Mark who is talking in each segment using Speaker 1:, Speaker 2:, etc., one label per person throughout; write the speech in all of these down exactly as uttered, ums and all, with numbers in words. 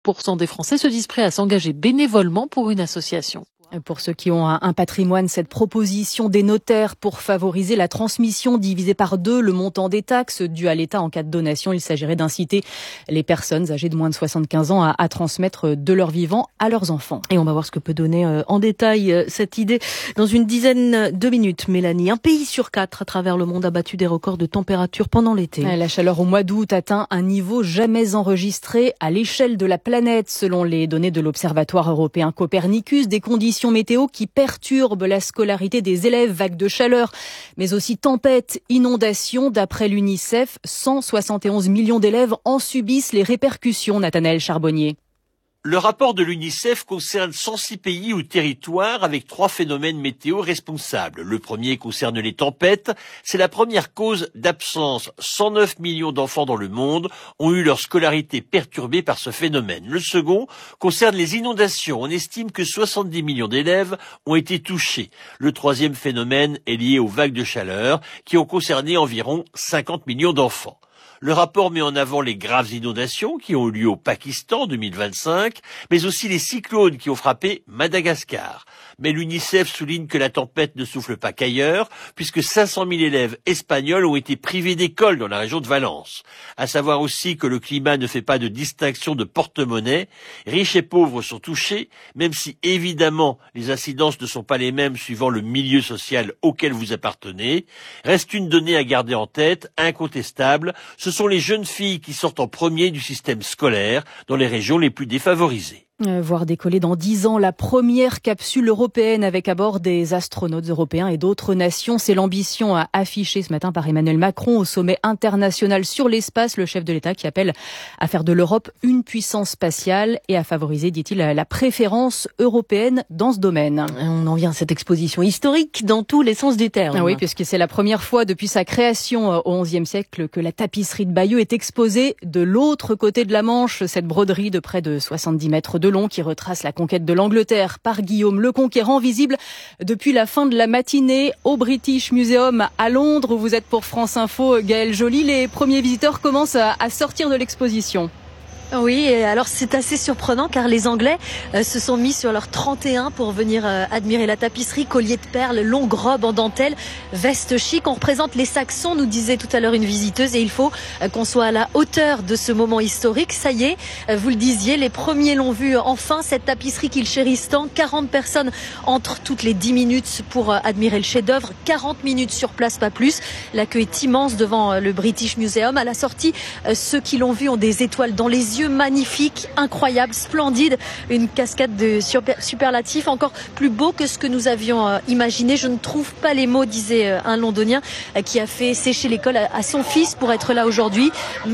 Speaker 1: pour cent des Français se disent prêts à s'engager bénévolement pour une association.
Speaker 2: Pour ceux qui ont un patrimoine, cette proposition des notaires pour favoriser la transmission divisée par deux le montant des taxes dues à l'État en cas de donation. Il s'agirait d'inciter les personnes âgées de moins de soixante-quinze ans à, à transmettre de leur vivant à leurs enfants. Et on va voir ce que peut donner euh, en détail euh, cette idée dans une dizaine de minutes. Mélanie, un pays sur quatre à travers le monde a battu des records de température pendant l'été. La chaleur au mois d'août atteint un niveau jamais enregistré à l'échelle de la planète, selon les données de l'Observatoire européen Copernicus. Des conditions météo qui perturbent la scolarité des élèves, vagues de chaleur, mais aussi tempêtes, inondations. D'après l'UNICEF, cent soixante et onze millions d'élèves en subissent les répercussions. Nathanaël Charbonnier.
Speaker 3: Le rapport de l'UNICEF concerne cent six pays ou territoires avec trois phénomènes météo responsables. Le premier concerne les tempêtes. C'est la première cause d'absence. cent neuf millions d'enfants dans le monde ont eu leur scolarité perturbée par ce phénomène. Le second concerne les inondations. On estime que soixante-dix millions d'élèves ont été touchés. Le troisième phénomène est lié aux vagues de chaleur qui ont concerné environ cinquante millions d'enfants. Le rapport met en avant les graves inondations qui ont eu lieu au Pakistan en deux mille vingt-cinq, mais aussi les cyclones qui ont frappé Madagascar. Mais l'UNICEF souligne que la tempête ne souffle pas qu'ailleurs, puisque cinq cent mille élèves espagnols ont été privés d'école dans la région de Valence. À savoir aussi que le climat ne fait pas de distinction de porte-monnaie. Riches et pauvres sont touchés, même si évidemment les incidences ne sont pas les mêmes suivant le milieu social auquel vous appartenez. Reste une donnée à garder en tête, incontestable. Ce sont les jeunes filles qui sortent en premier du système scolaire dans les régions les plus défavorisées.
Speaker 2: Euh, voir décoller dans dix ans la première capsule européenne avec à bord des astronautes européens et d'autres nations. C'est l'ambition affichée ce matin par Emmanuel Macron au sommet international sur l'espace. Le chef de l'État qui appelle à faire de l'Europe une puissance spatiale et à favoriser, dit-il, la préférence européenne dans ce domaine.
Speaker 1: On en vient à cette exposition historique dans tous les sens des termes.
Speaker 2: Ah oui, puisque c'est la première fois depuis sa création au onzième siècle que la tapisserie de Bayeux est exposée de l'autre côté de la Manche. Cette broderie de près de soixante-dix mètres de long qui retrace la conquête de l'Angleterre par Guillaume le Conquérant, visible depuis la fin de la matinée au British Museum à Londres où vous êtes pour France Info. Gaëlle Joly, les premiers visiteurs commencent à, à sortir de l'exposition.
Speaker 4: Oui, et alors c'est assez surprenant car les Anglais euh, se sont mis sur leur trente et un pour venir euh, admirer la tapisserie, collier de perles, longue robe en dentelle, veste chic. On représente les Saxons, nous disait tout à l'heure une visiteuse, et il faut euh, qu'on soit à la hauteur de ce moment historique. Ça y est, euh, vous le disiez, les premiers l'ont vu enfin, cette tapisserie qu'ils chérissent tant. quarante personnes entrent toutes les dix minutes pour euh, admirer le chef-d'œuvre, quarante minutes sur place, pas plus. L'accueil est immense devant euh, le British Museum. À la sortie, euh, ceux qui l'ont vu ont des étoiles dans les yeux. Magnifique, incroyable, splendide, une cascade de super, superlatifs encore plus beau que ce que nous avions euh, imaginé. Je ne trouve pas les mots, disait euh, un londonien euh, qui a fait sécher l'école à, à son fils pour être là aujourd'hui.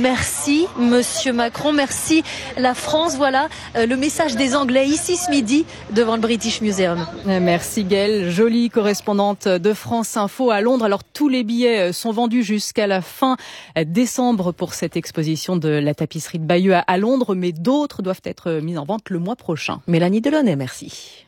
Speaker 4: Merci Monsieur Macron, merci la France. Voilà euh, le message des Anglais ici ce midi devant le British Museum.
Speaker 2: Merci Gaëlle Joly, correspondante de France Info à Londres. Alors tous les billets sont vendus jusqu'à la fin décembre pour cette exposition de la tapisserie de Bayeux à Londres, mais d'autres doivent être mis en vente le mois prochain.
Speaker 1: Mélanie Delaunay, merci.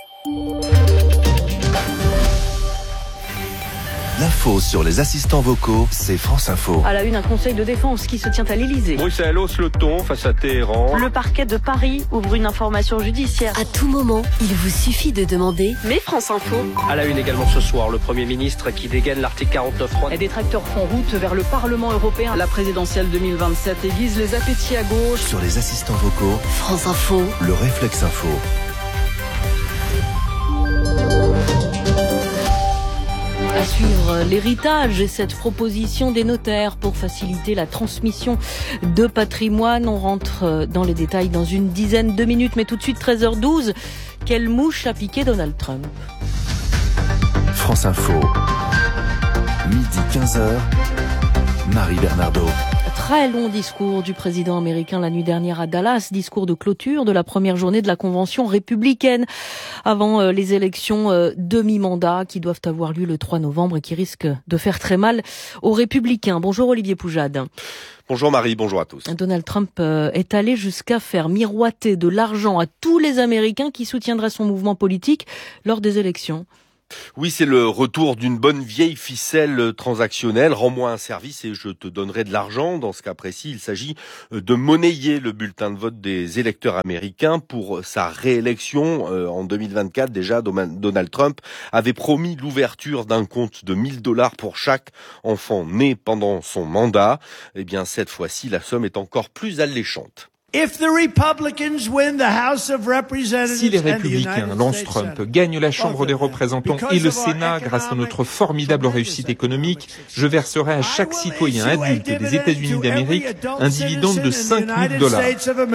Speaker 5: L'info sur les assistants vocaux, c'est France Info.
Speaker 1: À la une, un conseil de défense qui se tient à l'Elysée.
Speaker 6: Bruxelles hausse le ton face à Téhéran.
Speaker 1: Le parquet de Paris ouvre une information judiciaire.
Speaker 7: À tout moment, il vous suffit de demander.
Speaker 1: Mais France Info.
Speaker 6: À la une également ce soir, le Premier ministre qui dégaine l'article quarante-neuf point trois.
Speaker 2: Des tracteurs font route vers le Parlement européen. La présidentielle deux mille vingt-sept aiguise les appétits à gauche.
Speaker 5: Sur les assistants vocaux,
Speaker 7: France Info.
Speaker 5: Le réflexe info.
Speaker 1: À suivre l'héritage et cette proposition des notaires pour faciliter la transmission de patrimoine. On rentre dans les détails dans une dizaine de minutes, mais tout de suite treize heures douze. Quelle mouche a piqué Donald Trump?
Speaker 5: France Info. Midi quinze heures. Marie Bernardo.
Speaker 1: Très long discours du président américain la nuit dernière à Dallas, discours de clôture de la première journée de la convention républicaine avant euh, les élections euh, demi-mandat qui doivent avoir lieu le trois novembre et qui risquent de faire très mal aux républicains. Bonjour Olivier Poujade.
Speaker 8: Bonjour Marie, bonjour à tous.
Speaker 1: Donald Trump euh, est allé jusqu'à faire miroiter de l'argent à tous les Américains qui soutiendraient son mouvement politique lors des élections.
Speaker 8: Oui, c'est le retour d'une bonne vieille ficelle transactionnelle. Rends-moi un service et je te donnerai de l'argent. Dans ce cas précis, il s'agit de monnayer le bulletin de vote des électeurs américains pour sa réélection. En deux mille vingt-quatre, déjà, Donald Trump avait promis l'ouverture d'un compte de mille dollars pour chaque enfant né pendant son mandat. Eh bien, cette fois-ci, la somme est encore plus alléchante.
Speaker 9: Si les républicains lancent Trump, gagnent la Chambre des représentants et le Sénat grâce à notre formidable réussite économique, je verserai à chaque citoyen adulte des États-Unis d'Amérique un dividende de cinq mille dollars.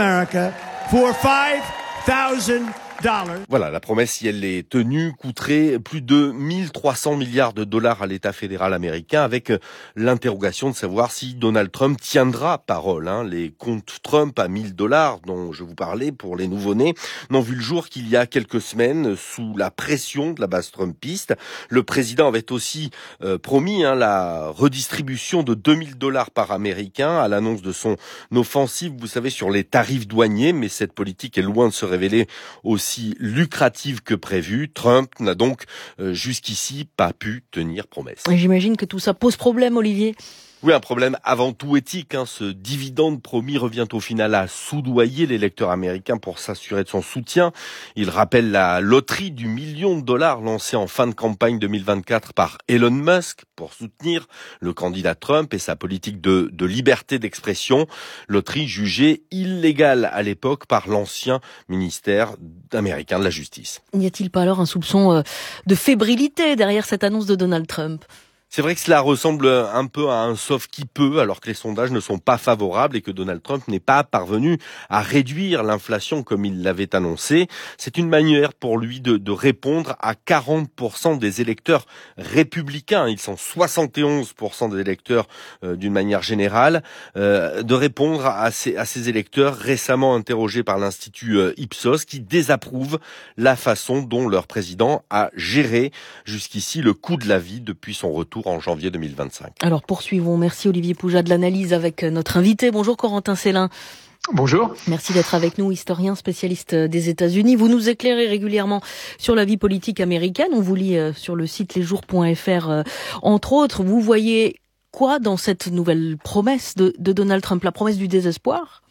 Speaker 8: Voilà, la promesse, si elle est tenue, coûterait plus de mille trois cents milliards de dollars à l'État fédéral américain, avec l'interrogation de savoir si Donald Trump tiendra parole. Hein. Les comptes Trump à mille dollars, dont je vous parlais pour les nouveau-nés, n'ont vu le jour qu'il y a quelques semaines, sous la pression de la base trumpiste. Le président avait aussi euh, promis hein, la redistribution de deux mille dollars par Américain à l'annonce de son offensive, vous savez, sur les tarifs douaniers, mais cette politique est loin de se révéler aussi aussi lucrative que prévu. Trump n'a donc euh, jusqu'ici pas pu tenir promesse.
Speaker 1: J'imagine que tout ça pose problème, Olivier.
Speaker 8: Oui, un problème avant tout éthique. Hein. Ce dividende promis revient au final à soudoyer l'électeur américain pour s'assurer de son soutien. Il rappelle la loterie du million de dollars lancée en fin de campagne deux mille vingt-quatre par Elon Musk pour soutenir le candidat Trump et sa politique de, de liberté d'expression. Loterie jugée illégale à l'époque par l'ancien ministère américain de la Justice.
Speaker 1: N'y a-t-il pas alors un soupçon de fébrilité derrière cette annonce de Donald Trump ?
Speaker 8: C'est vrai que cela ressemble un peu à un sauve qui peut, alors que les sondages ne sont pas favorables et que Donald Trump n'est pas parvenu à réduire l'inflation comme il l'avait annoncé. C'est une manière pour lui de, de répondre à quarante pour cent des électeurs républicains. Ils sont soixante et onze pour cent des électeurs euh, d'une manière générale, euh, de répondre à ces, à ces électeurs récemment interrogés par l'Institut euh, Ipsos qui désapprouvent la façon dont leur président a géré jusqu'ici le coût de la vie depuis son retour en janvier deux mille vingt-cinq.
Speaker 1: Alors poursuivons. Merci Olivier Pouja de l'analyse avec notre invité. Bonjour Corentin Célin.
Speaker 10: Bonjour.
Speaker 1: Merci d'être avec nous, historien spécialiste des États-Unis. Vous nous éclairez régulièrement sur la vie politique américaine. On vous lit sur le site lesjours point f r entre autres. Vous voyez quoi dans cette nouvelle promesse de, de Donald Trump? La promesse du désespoir?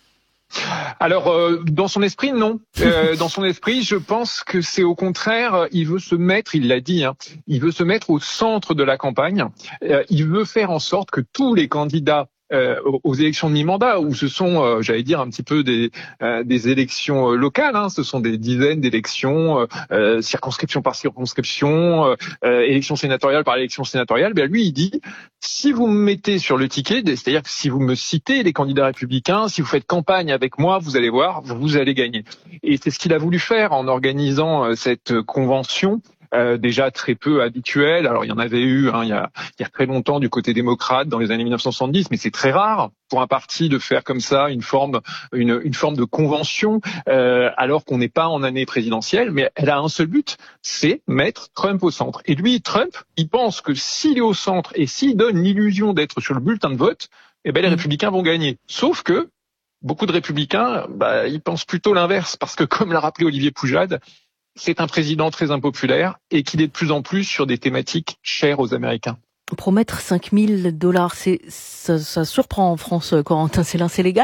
Speaker 10: Alors, euh, dans son esprit, non. Euh, dans son esprit, je pense que c'est au contraire, il veut se mettre, il l'a dit, hein, il veut se mettre au centre de la campagne. Euh, il veut faire en sorte que tous les candidats Euh, aux élections de mi-mandat, où ce sont, euh, j'allais dire, un petit peu des, euh, des élections euh, locales, hein, ce sont des dizaines d'élections, euh, euh, circonscription par circonscription, euh, euh, élection sénatoriale par élection sénatoriale. Ben lui, il dit, si vous me mettez sur le ticket, c'est-à-dire que si vous me citez les candidats républicains, si vous faites campagne avec moi, vous allez voir, vous allez gagner. Et c'est ce qu'il a voulu faire en organisant euh, cette convention. Euh, déjà très peu habituel. Alors il y en avait eu hein, il, y a, il y a très longtemps du côté démocrate dans les années mille neuf cent soixante-dix, mais c'est très rare pour un parti de faire comme ça une forme une, une forme de convention euh, alors qu'on n'est pas en année présidentielle. Mais elle a un seul but, c'est mettre Trump au centre. Et lui, Trump, il pense que s'il est au centre et s'il donne l'illusion d'être sur le bulletin de vote, eh ben les républicains vont gagner. Sauf que beaucoup de républicains, bah, ils pensent plutôt l'inverse, parce que comme l'a rappelé Olivier Poujade, c'est un président très impopulaire et qu'il est de plus en plus sur des thématiques chères aux Américains.
Speaker 1: Promettre cinq mille dollars, c'est, ça, ça surprend en France, Corentin Célin, c'est légal ?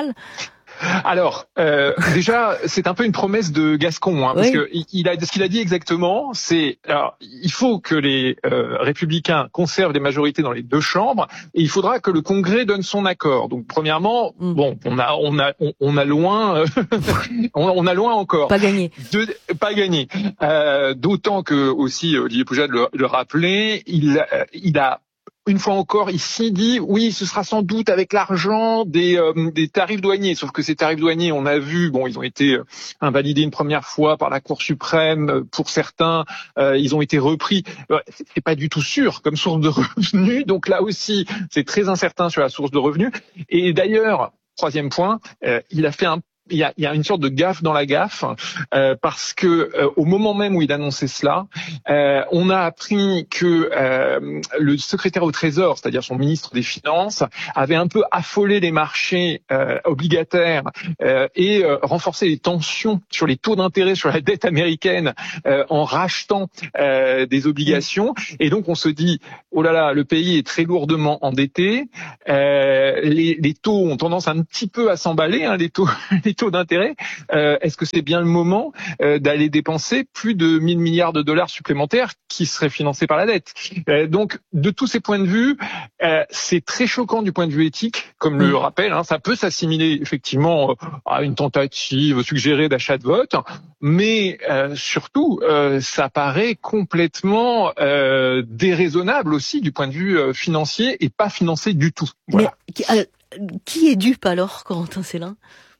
Speaker 10: Alors, euh, déjà, c'est un peu une promesse de Gascon, hein, parce
Speaker 1: oui.
Speaker 10: que il a, ce qu'il a dit exactement, c'est, alors, il faut que les euh, républicains conservent des majorités dans les deux chambres, et il faudra que le Congrès donne son accord. Donc, premièrement, mm. bon, on a, on a, on, on a loin, euh, on, on a loin encore.
Speaker 1: Pas gagné.
Speaker 10: De, pas gagné. Euh, d'autant que aussi Olivier Poujade le, le rappelait, il, euh, il a une fois encore, ici, dit oui, ce sera sans doute avec l'argent des, euh, des tarifs douaniers. Sauf que ces tarifs douaniers, on a vu, bon, ils ont été invalidés une première fois par la Cour suprême. Pour certains, euh, ils ont été repris. C'est pas du tout sûr comme source de revenus. Donc là aussi, c'est très incertain sur la source de revenus. Et d'ailleurs, troisième point, euh, il a fait un il y a, il y a une sorte de gaffe dans la gaffe, euh, parce que euh, au moment même où il annonçait cela, euh, on a appris que euh, le secrétaire au Trésor, c'est-à-dire son ministre des Finances, avait un peu affolé les marchés euh, obligataires euh, et euh, renforcé les tensions sur les taux d'intérêt sur la dette américaine euh, en rachetant euh, des obligations. Et donc on se dit, oh là là, le pays est très lourdement endetté, euh, les, les taux ont tendance un petit peu à s'emballer, hein, les taux les taux d'intérêt, euh, est-ce que c'est bien le moment euh, d'aller dépenser plus de mille milliards de dollars supplémentaires qui seraient financés par la dette? euh, Donc, de tous ces points de vue, euh, c'est très choquant du point de vue éthique, comme le rappelle, hein, ça peut s'assimiler effectivement à une tentative suggérée d'achat de vote, mais euh, surtout, euh, ça paraît complètement euh, déraisonnable aussi du point de vue euh, financier et pas financé du tout. Voilà.
Speaker 1: Mais qui, euh, qui est dupe alors, Corentin Célin?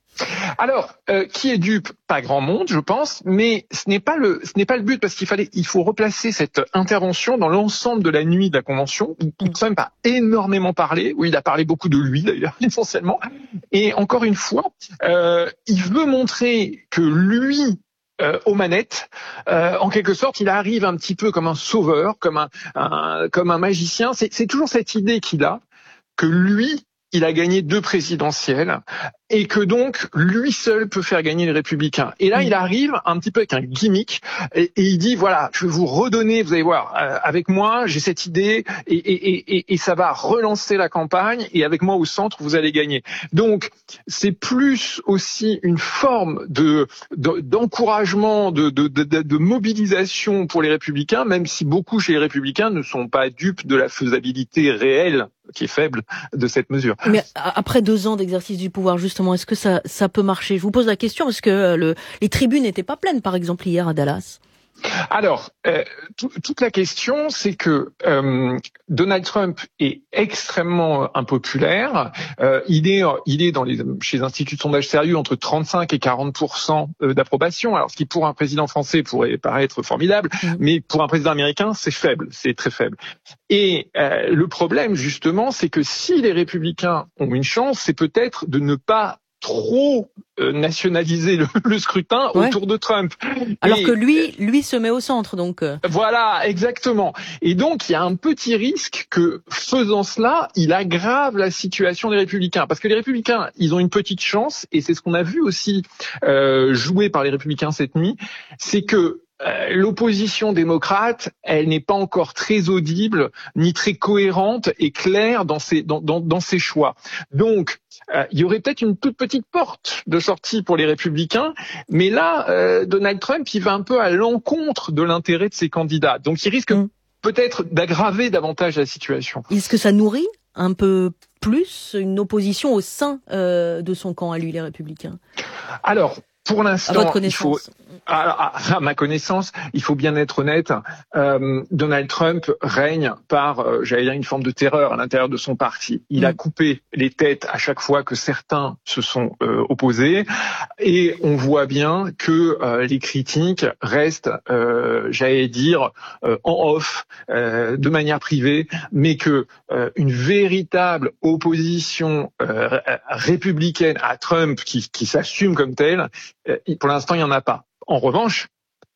Speaker 10: Alors, euh, qui est dupe? Pas grand monde, je pense, mais ce n'est pas le, ce n'est pas le but, parce qu'il fallait, il faut replacer cette intervention dans l'ensemble de la nuit de la convention, où Trump a énormément parlé, où il a parlé beaucoup de lui d'ailleurs, essentiellement. Et encore une fois, euh, il veut montrer que lui, Euh, aux manettes, euh, en quelque sorte, il arrive un petit peu comme un sauveur, comme un, un comme un magicien. C'est, c'est toujours cette idée qu'il a, que lui, il a gagné deux présidentielles et que donc lui seul peut faire gagner les Républicains. Et là, il arrive un petit peu avec un gimmick et, et il dit voilà, je vais vous redonner, vous allez voir, euh, avec moi, j'ai cette idée et, et, et, et ça va relancer la campagne et avec moi au centre, vous allez gagner. Donc, c'est plus aussi une forme de, de d'encouragement, de, de, de, de mobilisation pour les Républicains, même si beaucoup chez les Républicains ne sont pas dupes de la faisabilité réelle qui est faible de cette mesure.
Speaker 1: Mais après deux ans d'exercice du pouvoir, justement, est-ce que ça, ça peut marcher? Je vous pose la question parce que le, les tribunes n'étaient pas pleines, par exemple, hier à Dallas.
Speaker 10: Alors, euh, tout, toute la question, c'est que euh, Donald Trump est extrêmement impopulaire. Euh, il est, il est dans les, chez les instituts de sondage sérieux entre trente-cinq et quarante pour cent d'approbation. Alors, ce qui pour un président français pourrait paraître formidable, mmh. mais pour un président américain, c'est faible, c'est très faible. Et euh, le problème, justement, c'est que si les Républicains ont une chance, c'est peut-être de ne pas trop euh, nationaliser le, le scrutin ouais. autour de Trump.
Speaker 1: Alors
Speaker 10: et,
Speaker 1: que lui, lui se met au centre, donc. Euh...
Speaker 10: Voilà, exactement. Et donc, il y a un petit risque que, faisant cela, il aggrave la situation des Républicains. Parce que les Républicains, ils ont une petite chance, et c'est ce qu'on a vu aussi euh, jouer par les Républicains cette nuit, c'est que Euh, l'opposition démocrate, elle n'est pas encore très audible, ni très cohérente et claire dans ses, dans, dans, dans ses choix. Donc, euh, il y aurait peut-être une toute petite porte de sortie pour les Républicains, mais là, euh, Donald Trump, il va un peu à l'encontre de l'intérêt de ses candidats. Donc, il risque mmh. peut-être d'aggraver davantage la situation.
Speaker 1: Est-ce que ça nourrit un peu plus une opposition au sein euh, de son camp à lui, les Républicains?
Speaker 10: Alors, pour l'instant,
Speaker 1: à votre connaissance.
Speaker 10: il faut, à, à, à ma connaissance, il faut bien être honnête. Euh, Donald Trump règne par, euh, j'allais dire, une forme de terreur à l'intérieur de son parti. Il mmh. a coupé les têtes à chaque fois que certains se sont euh, opposés, et on voit bien que euh, les critiques restent, euh, j'allais dire, euh, en off, euh, de manière privée, mais que euh, une véritable opposition euh, républicaine à Trump qui, qui s'assume comme telle, pour l'instant, il n'y en a pas. En revanche,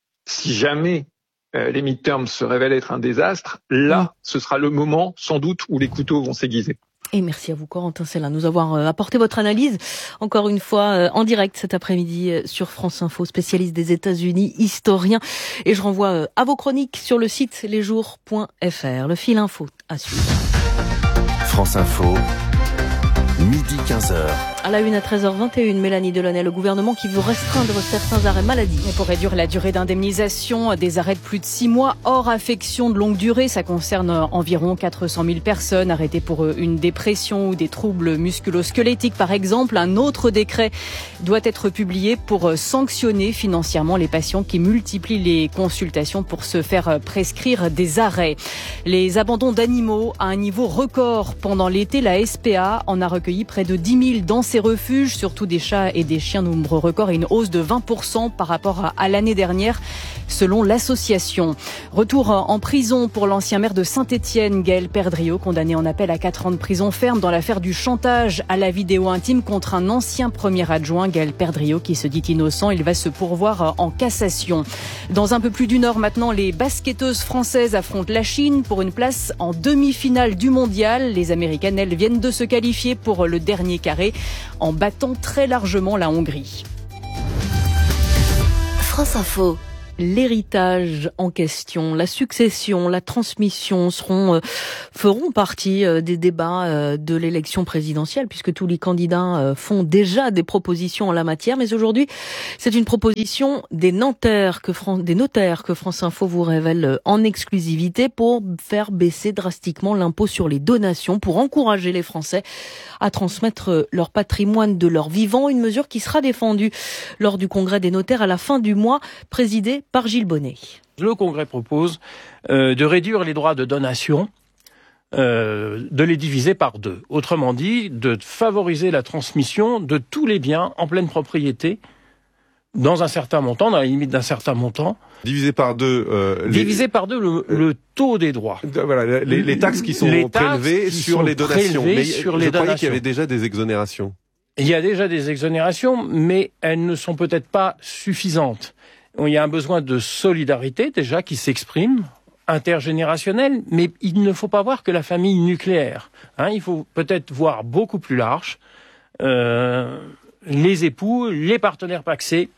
Speaker 10: si jamais euh, les midterms se révèlent être un désastre, là, mmh. ce sera le moment, sans doute, où les couteaux vont s'aiguiser.
Speaker 1: Et merci à vous, Corentin Célin, de nous avoir apporté votre analyse, encore une fois, en direct cet après-midi sur France Info, spécialiste des États-Unis, historien. Et je renvoie à vos chroniques sur le site lesjours point f r. Le fil info à suivre.
Speaker 5: France Info. Midi quinze heures.
Speaker 1: À la une à treize heures vingt et une, Mélanie Delaunay, le gouvernement qui veut restreindre certains arrêts maladie.
Speaker 2: Et pour réduire la durée d'indemnisation des arrêts de plus de six mois hors affection de longue durée, ça concerne environ quatre cent mille personnes arrêtées pour une dépression ou des troubles musculo-squelettiques par exemple. Un autre décret doit être publié pour sanctionner financièrement les patients qui multiplient les consultations pour se faire prescrire des arrêts. Les abandons d'animaux à un niveau record pendant l'été, la S P A en a recueilli près de dix mille dans ces refuges, surtout des chats et des chiens, nombre record et une hausse de vingt pour cent par rapport à l'année dernière, selon l'association. Retour en prison pour l'ancien maire de Saint-Étienne, Gaël Perdriau, condamné en appel à quatre ans de prison ferme dans l'affaire du chantage à la vidéo intime contre un ancien premier adjoint, Gaël Perdriau, qui se dit innocent. Il va se pourvoir en cassation. Dans un peu plus du Nord maintenant, les basketteuses françaises affrontent la Chine pour une place en demi-finale du mondial. Les Américaines, elles, viennent de se qualifier pour le dernier carré en battant très largement la Hongrie.
Speaker 7: France Info.
Speaker 1: L'héritage en question, la succession, la transmission seront euh, feront partie euh, des débats euh, de l'élection présidentielle, puisque tous les candidats euh, font déjà des propositions en la matière. Mais aujourd'hui, c'est une proposition des notaires que France, des notaires que France Info vous révèle en exclusivité pour faire baisser drastiquement l'impôt sur les donations, pour encourager les Français à transmettre leur patrimoine de leur vivant. Une mesure qui sera défendue lors du congrès des notaires à la fin du mois, présidé par Gilles Bonnet.
Speaker 11: Le Congrès propose euh, de réduire les droits de donation, euh, de les diviser par deux. Autrement dit, de favoriser la transmission de tous les biens en pleine propriété dans un certain montant, dans la limite d'un certain montant.
Speaker 12: Divisé par deux. Euh, les...
Speaker 11: Divisé par deux le, le taux des droits.
Speaker 12: Voilà, les, les taxes qui sont
Speaker 11: les
Speaker 12: prélevées
Speaker 11: taxes qui
Speaker 12: sur
Speaker 11: sont
Speaker 12: les donations. Mais
Speaker 11: sur
Speaker 12: je
Speaker 11: les
Speaker 12: croyais
Speaker 11: donations.
Speaker 12: qu'il y avait déjà des exonérations.
Speaker 11: Il y a déjà des exonérations, mais elles ne sont peut-être pas suffisantes. Il y a un besoin de solidarité déjà qui s'exprime, intergénérationnel, mais il ne faut pas voir que la famille nucléaire. Hein, il faut peut-être voir beaucoup plus large. Euh, les époux, les partenaires pacsés,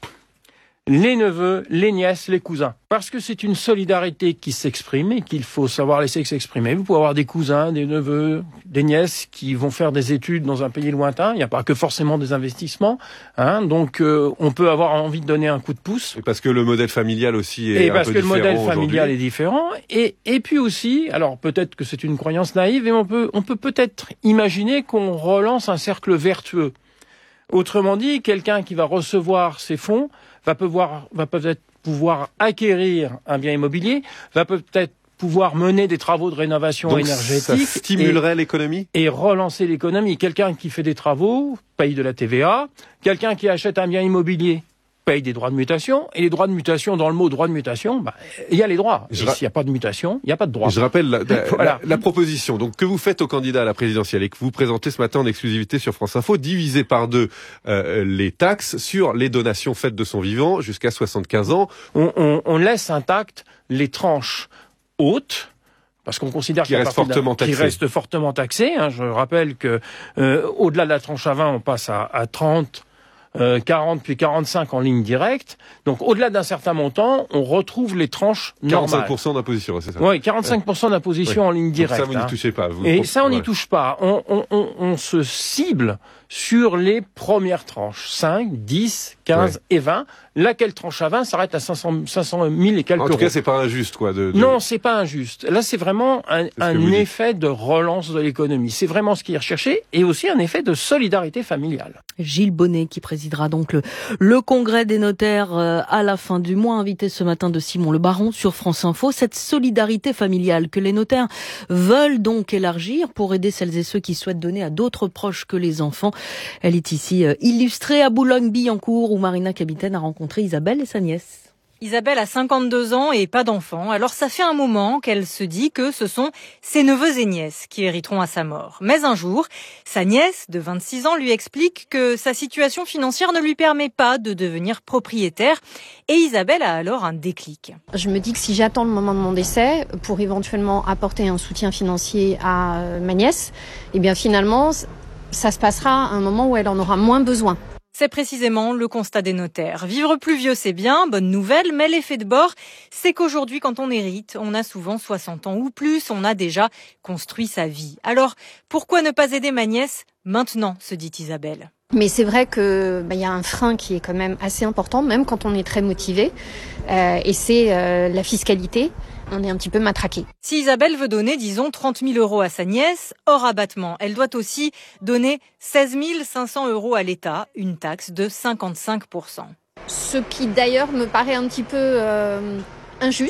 Speaker 11: les neveux, les nièces, les cousins. Parce que c'est une solidarité qui s'exprime et qu'il faut savoir laisser s'exprimer. Vous pouvez avoir des cousins, des neveux, des nièces qui vont faire des études dans un pays lointain. Il n'y a pas que forcément des investissements. Hein. Donc euh, on peut avoir envie de donner un coup de pouce.
Speaker 12: Et parce que le modèle familial aussi est
Speaker 11: et
Speaker 12: un
Speaker 11: parce
Speaker 12: peu
Speaker 11: que le modèle
Speaker 12: différent
Speaker 11: familial est différent. Et, et puis aussi, alors peut-être que c'est une croyance naïve, mais on peut, on peut peut-être imaginer qu'on relance un cercle vertueux. Autrement dit, quelqu'un qui va recevoir ces fonds va pouvoir, va peut-être pouvoir acquérir un bien immobilier, va peut-être pouvoir mener des travaux de rénovation
Speaker 12: Donc
Speaker 11: énergétique.
Speaker 12: Ça stimulerait l'économie ?
Speaker 11: Et relancer l'économie. Quelqu'un qui fait des travaux paye de la T V A. Quelqu'un qui achète un bien immobilier paye des droits de mutation. Et les droits de mutation, dans le mot droit de mutation, bah, il y a les droits. Et ra- s'il n'y a pas de mutation, il n'y a pas de droit.
Speaker 12: Je rappelle la, la,
Speaker 11: voilà.
Speaker 12: la, la proposition donc que vous faites au candidat à la présidentielle et que vous présentez ce matin en exclusivité sur France Info, diviser par deux euh, les taxes sur les donations faites de son vivant jusqu'à soixante-quinze ans.
Speaker 11: On, on, on laisse intactes les tranches hautes, parce qu'on considère
Speaker 12: qui reste fortement taxé.
Speaker 11: Qui reste fortement taxé. Hein. Je rappelle que euh, au-delà de la tranche à vingt, on passe à, à trente. Euh, quarante puis quarante-cinq en ligne directe. Donc au-delà d'un certain montant, on retrouve les tranches normales.
Speaker 12: quarante-cinq pour cent d'imposition, c'est ça ?
Speaker 11: Oui, quarante-cinq pour cent d'imposition
Speaker 12: ouais.
Speaker 11: en ligne directe.
Speaker 12: Donc ça, vous
Speaker 11: hein.
Speaker 12: n'y touchez pas. Vous
Speaker 11: Et ça, on n'y
Speaker 12: ouais.
Speaker 11: touche pas. On, on, on, on se cible sur les premières tranches. cinq, dix, quinze ouais. et vingt. Laquelle tranche à vingt s'arrête à cinq cent mille et quelques euros.
Speaker 12: En tout cas, c'est pas injuste, quoi. De, de...
Speaker 11: Non, c'est pas injuste. Là, c'est vraiment un, un effet de relance de l'économie. C'est vraiment ce qui est recherché et aussi un effet de solidarité familiale.
Speaker 1: Gilles Bonnet qui présidera donc le, le congrès des notaires à la fin du mois, invité ce matin de Simon Le Baron sur France Info. Cette solidarité familiale que les notaires veulent donc élargir pour aider celles et ceux qui souhaitent donner à d'autres proches que les enfants. Elle est ici illustrée à Boulogne-Billancourt où Marina Capitaine a rencontré Isabelle et sa nièce.
Speaker 13: Isabelle a cinquante-deux ans et pas d'enfant. Alors ça fait un moment qu'elle se dit que ce sont ses neveux et nièces qui hériteront à sa mort. Mais un jour, sa nièce de vingt-six ans lui explique que sa situation financière ne lui permet pas de devenir propriétaire. Et Isabelle a alors un déclic.
Speaker 14: Je me dis que si j'attends le moment de mon décès pour éventuellement apporter un soutien financier à ma nièce, eh bien finalement, ça se passera à un moment où elle en aura moins besoin.
Speaker 13: C'est précisément le constat des notaires. Vivre plus vieux, c'est bien, bonne nouvelle, mais l'effet de bord, c'est qu'aujourd'hui, quand on hérite, on a souvent soixante ans ou plus, on a déjà construit sa vie. Alors, pourquoi ne pas aider ma nièce maintenant, se dit Isabelle.
Speaker 14: Mais c'est vrai que bah, y a un frein qui est quand même assez important, même quand on est très motivé, euh, et c'est euh, la fiscalité. On est un petit peu matraqué.
Speaker 13: Si Isabelle veut donner, disons, trente mille euros à sa nièce, hors abattement, elle doit aussi donner seize mille cinq cents euros à l'État, une taxe de cinquante-cinq pour cent.
Speaker 14: Ce qui d'ailleurs me paraît un petit peu euh, injuste,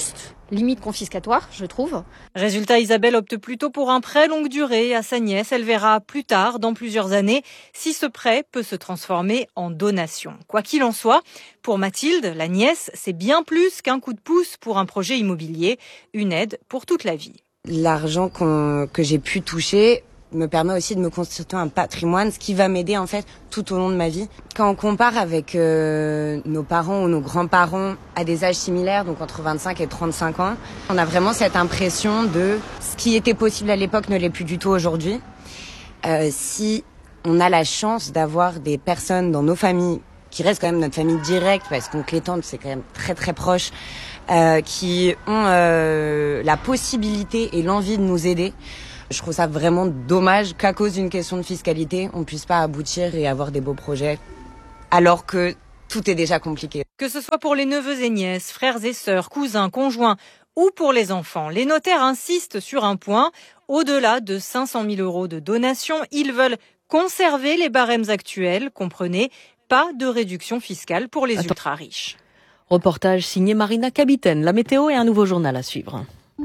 Speaker 14: limite confiscatoire, je trouve.
Speaker 13: Résultat, Isabelle opte plutôt pour un prêt longue durée à sa nièce. Elle verra plus tard, dans plusieurs années, si ce prêt peut se transformer en donation. Quoi qu'il en soit, pour Mathilde, la nièce, c'est bien plus qu'un coup de pouce pour un projet immobilier, une aide pour toute la vie.
Speaker 15: L'argent qu'on, que j'ai pu toucher me permet aussi de me constituer un patrimoine, ce qui va m'aider en fait tout au long de ma vie. Quand on compare avec euh, nos parents ou nos grands-parents à des âges similaires, donc entre vingt-cinq et trente-cinq ans, on a vraiment cette impression de ce qui était possible à l'époque ne l'est plus du tout aujourd'hui. Euh, si on a la chance d'avoir des personnes dans nos familles, qui restent quand même notre famille directe, parce qu'oncle et tante c'est quand même très très proche, euh, qui ont euh, la possibilité et l'envie de nous aider, je trouve ça vraiment dommage qu'à cause d'une question de fiscalité, on puisse pas aboutir et avoir des beaux projets, alors que tout est déjà compliqué.
Speaker 13: Que ce soit pour les neveux et nièces, frères et sœurs, cousins, conjoints ou pour les enfants, les notaires insistent sur un point. Au-delà de cinq cent mille euros de donation, ils veulent conserver les barèmes actuels, comprenez, pas de réduction fiscale pour les ultra-riches.
Speaker 1: Reportage signé Marina Capitaine. La météo et un nouveau journal à suivre.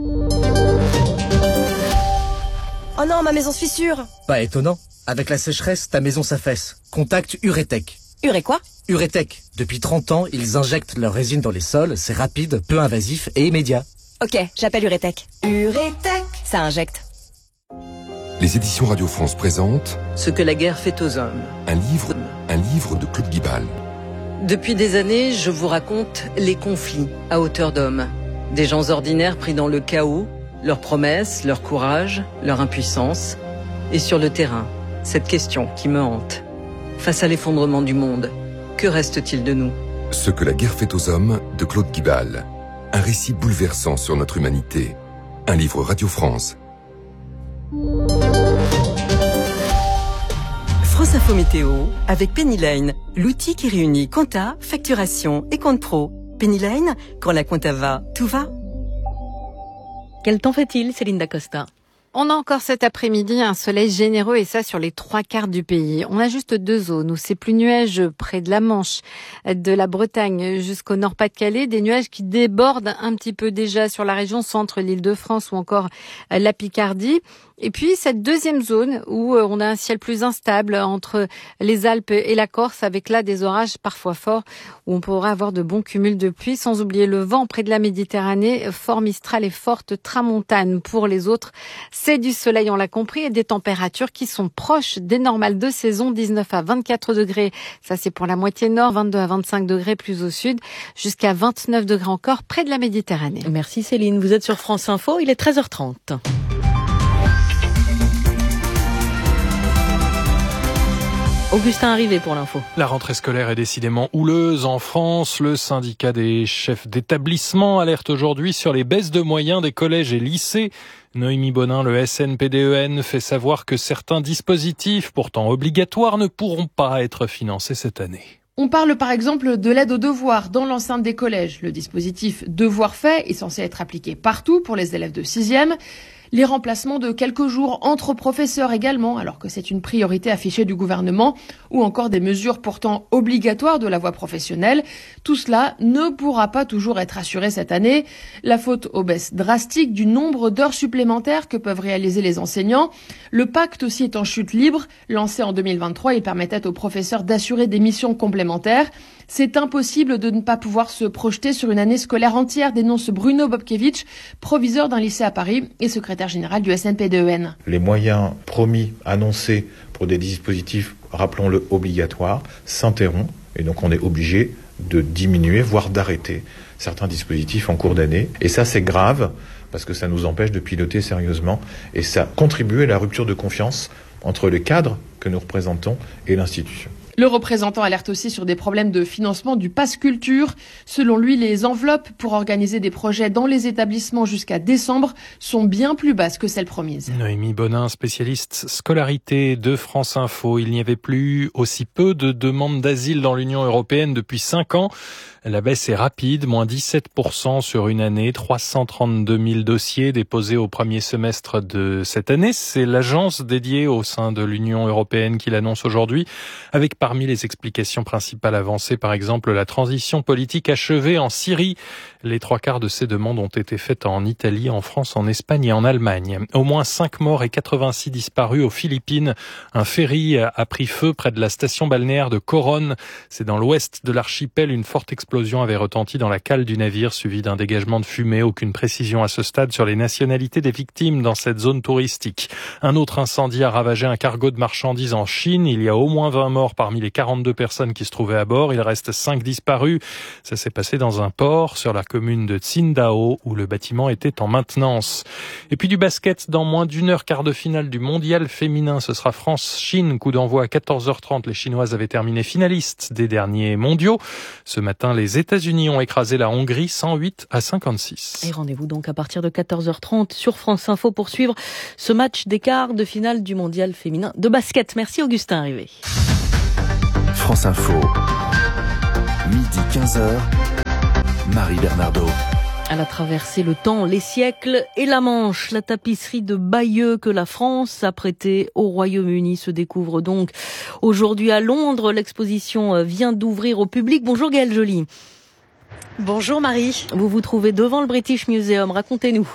Speaker 16: Oh non, ma maison se fissure.
Speaker 17: Pas étonnant. Avec la sécheresse, ta maison s'affaisse. Contacte Uretech.
Speaker 16: Uré quoi?
Speaker 17: Uretech. Depuis trente ans, ils injectent leur résine dans les sols. C'est rapide, peu invasif et immédiat.
Speaker 16: Ok, j'appelle Uretech. Uretech, ça injecte.
Speaker 18: Les éditions Radio France présentent
Speaker 19: Ce que la guerre fait aux hommes.
Speaker 18: Un livre, un livre de Claude Guibal.
Speaker 19: Depuis des années, je vous raconte les conflits à hauteur d'homme. Des gens ordinaires pris dans le chaos, leurs promesses, leur courage, leur impuissance. Et sur le terrain, cette question qui me hante. Face à l'effondrement du monde, que reste-t-il de nous ?
Speaker 18: Ce que la guerre fait aux hommes de Claude Guibal. Un récit bouleversant sur notre humanité. Un livre Radio France.
Speaker 20: France Info Météo avec Pennyline, l'outil qui réunit compta, facturation et compte pro. Pennyline, quand la compta va, tout va.
Speaker 1: Quel temps fait-il, Céline Dacosta ?
Speaker 14: On a encore cet après-midi un soleil généreux et ça sur les trois quarts du pays. On a juste deux zones où c'est plus nuageux près de la Manche, de la Bretagne jusqu'au Nord-Pas-de-Calais. Des nuages qui débordent un petit peu déjà sur la région centre, l'Île-de-France ou encore la Picardie. Et puis cette deuxième zone où on a un ciel plus instable entre les Alpes et la Corse avec là des orages parfois forts où on pourra avoir de bons cumuls de pluie sans oublier le vent près de la Méditerranée, fort Mistral et forte tramontane. Pour les autres, c'est du soleil, on l'a compris, et des températures qui sont proches des normales de saison, dix-neuf à vingt-quatre degrés. Ça c'est pour la moitié nord, vingt-deux à vingt-cinq degrés plus au sud, jusqu'à vingt-neuf degrés encore près de la Méditerranée.
Speaker 1: Merci Céline, vous êtes sur France Info, il est treize heures trente. Augustin arrivé pour l'info.
Speaker 21: La rentrée scolaire est décidément houleuse en France. Le syndicat des chefs d'établissement alerte aujourd'hui sur les baisses de moyens des collèges et lycées. Noémie Bonin, le S N P D E N, fait savoir que certains dispositifs, pourtant obligatoires, ne pourront pas être financés cette année.
Speaker 22: On parle par exemple de l'aide aux devoirs dans l'enceinte des collèges. Le dispositif Devoirs faits est censé être appliqué partout pour les élèves de sixième. Les remplacements de quelques jours entre professeurs également, alors que c'est une priorité affichée du gouvernement, ou encore des mesures pourtant obligatoires de la voie professionnelle. Tout cela ne pourra pas toujours être assuré cette année. La faute aux baisses drastiques du nombre d'heures supplémentaires que peuvent réaliser les enseignants. Le pacte aussi est en chute libre. Lancé en deux mille vingt-trois, il permettait aux professeurs d'assurer des missions complémentaires. C'est impossible de ne pas pouvoir se projeter sur une année scolaire entière, dénonce Bruno Bobkevich, proviseur d'un lycée à Paris et secrétaire général du S N P D E N.
Speaker 23: Les moyens promis, annoncés pour des dispositifs, rappelons-le, obligatoires, s'interrompent et donc on est obligé de diminuer, voire d'arrêter certains dispositifs en cours d'année. Et ça, c'est grave parce que ça nous empêche de piloter sérieusement et ça contribue à la rupture de confiance entre les cadres que nous représentons et l'institution.
Speaker 22: Le représentant alerte aussi sur des problèmes de financement du pass culture. Selon lui, les enveloppes pour organiser des projets dans les établissements jusqu'à décembre sont bien plus basses que celles promises.
Speaker 21: Noémie Bonin, spécialiste scolarité de France Info. Il n'y avait plus aussi peu de demandes d'asile dans l'Union européenne depuis cinq ans. La baisse est rapide, moins dix-sept pour cent sur une année, trois cent trente-deux mille dossiers déposés au premier semestre de cette année. C'est l'agence dédiée au sein de l'Union européenne qui l'annonce aujourd'hui, avec Parmi les explications principales avancées, par exemple, la transition politique achevée en Syrie. Les trois quarts de ces demandes ont été faites en Italie, en France, en Espagne et en Allemagne. Au moins cinq morts et quatre-vingt-six disparus aux Philippines. Un ferry a pris feu près de la station balnéaire de Coron. C'est dans l'ouest de l'archipel. Une forte explosion avait retenti dans la cale du navire, suivi d'un dégagement de fumée. Aucune précision à ce stade sur les nationalités des victimes dans cette zone touristique. Un autre incendie a ravagé un cargo de marchandises en Chine. Il y a au moins vingt morts parmi les quarante-deux personnes qui se trouvaient à bord. Il reste cinq disparus. Ça s'est passé dans un port sur la commune de Tsingtao où le bâtiment était en maintenance. Et puis du basket dans moins d'une heure, quart de finale du mondial féminin. Ce sera France-Chine. Coup d'envoi à quatorze heures trente. Les Chinoises avaient terminé finalistes des derniers mondiaux. Ce matin, les États-Unis ont écrasé la Hongrie cent huit à cinquante-six.
Speaker 1: Et rendez-vous donc à partir de quatorze heures trente sur France Info pour suivre ce match des quarts de finale du mondial féminin de basket. Merci Augustin Rivet.
Speaker 5: France Info, midi quinze heures, Marie Bernardo.
Speaker 1: Elle a traversé le temps, les siècles et la Manche. La tapisserie de Bayeux que la France a prêtée au Royaume-Uni se découvre donc aujourd'hui à Londres. L'exposition vient d'ouvrir au public. Bonjour Gaëlle Joly.
Speaker 3: Bonjour Marie.
Speaker 1: Vous vous trouvez devant le British Museum. Racontez-nous.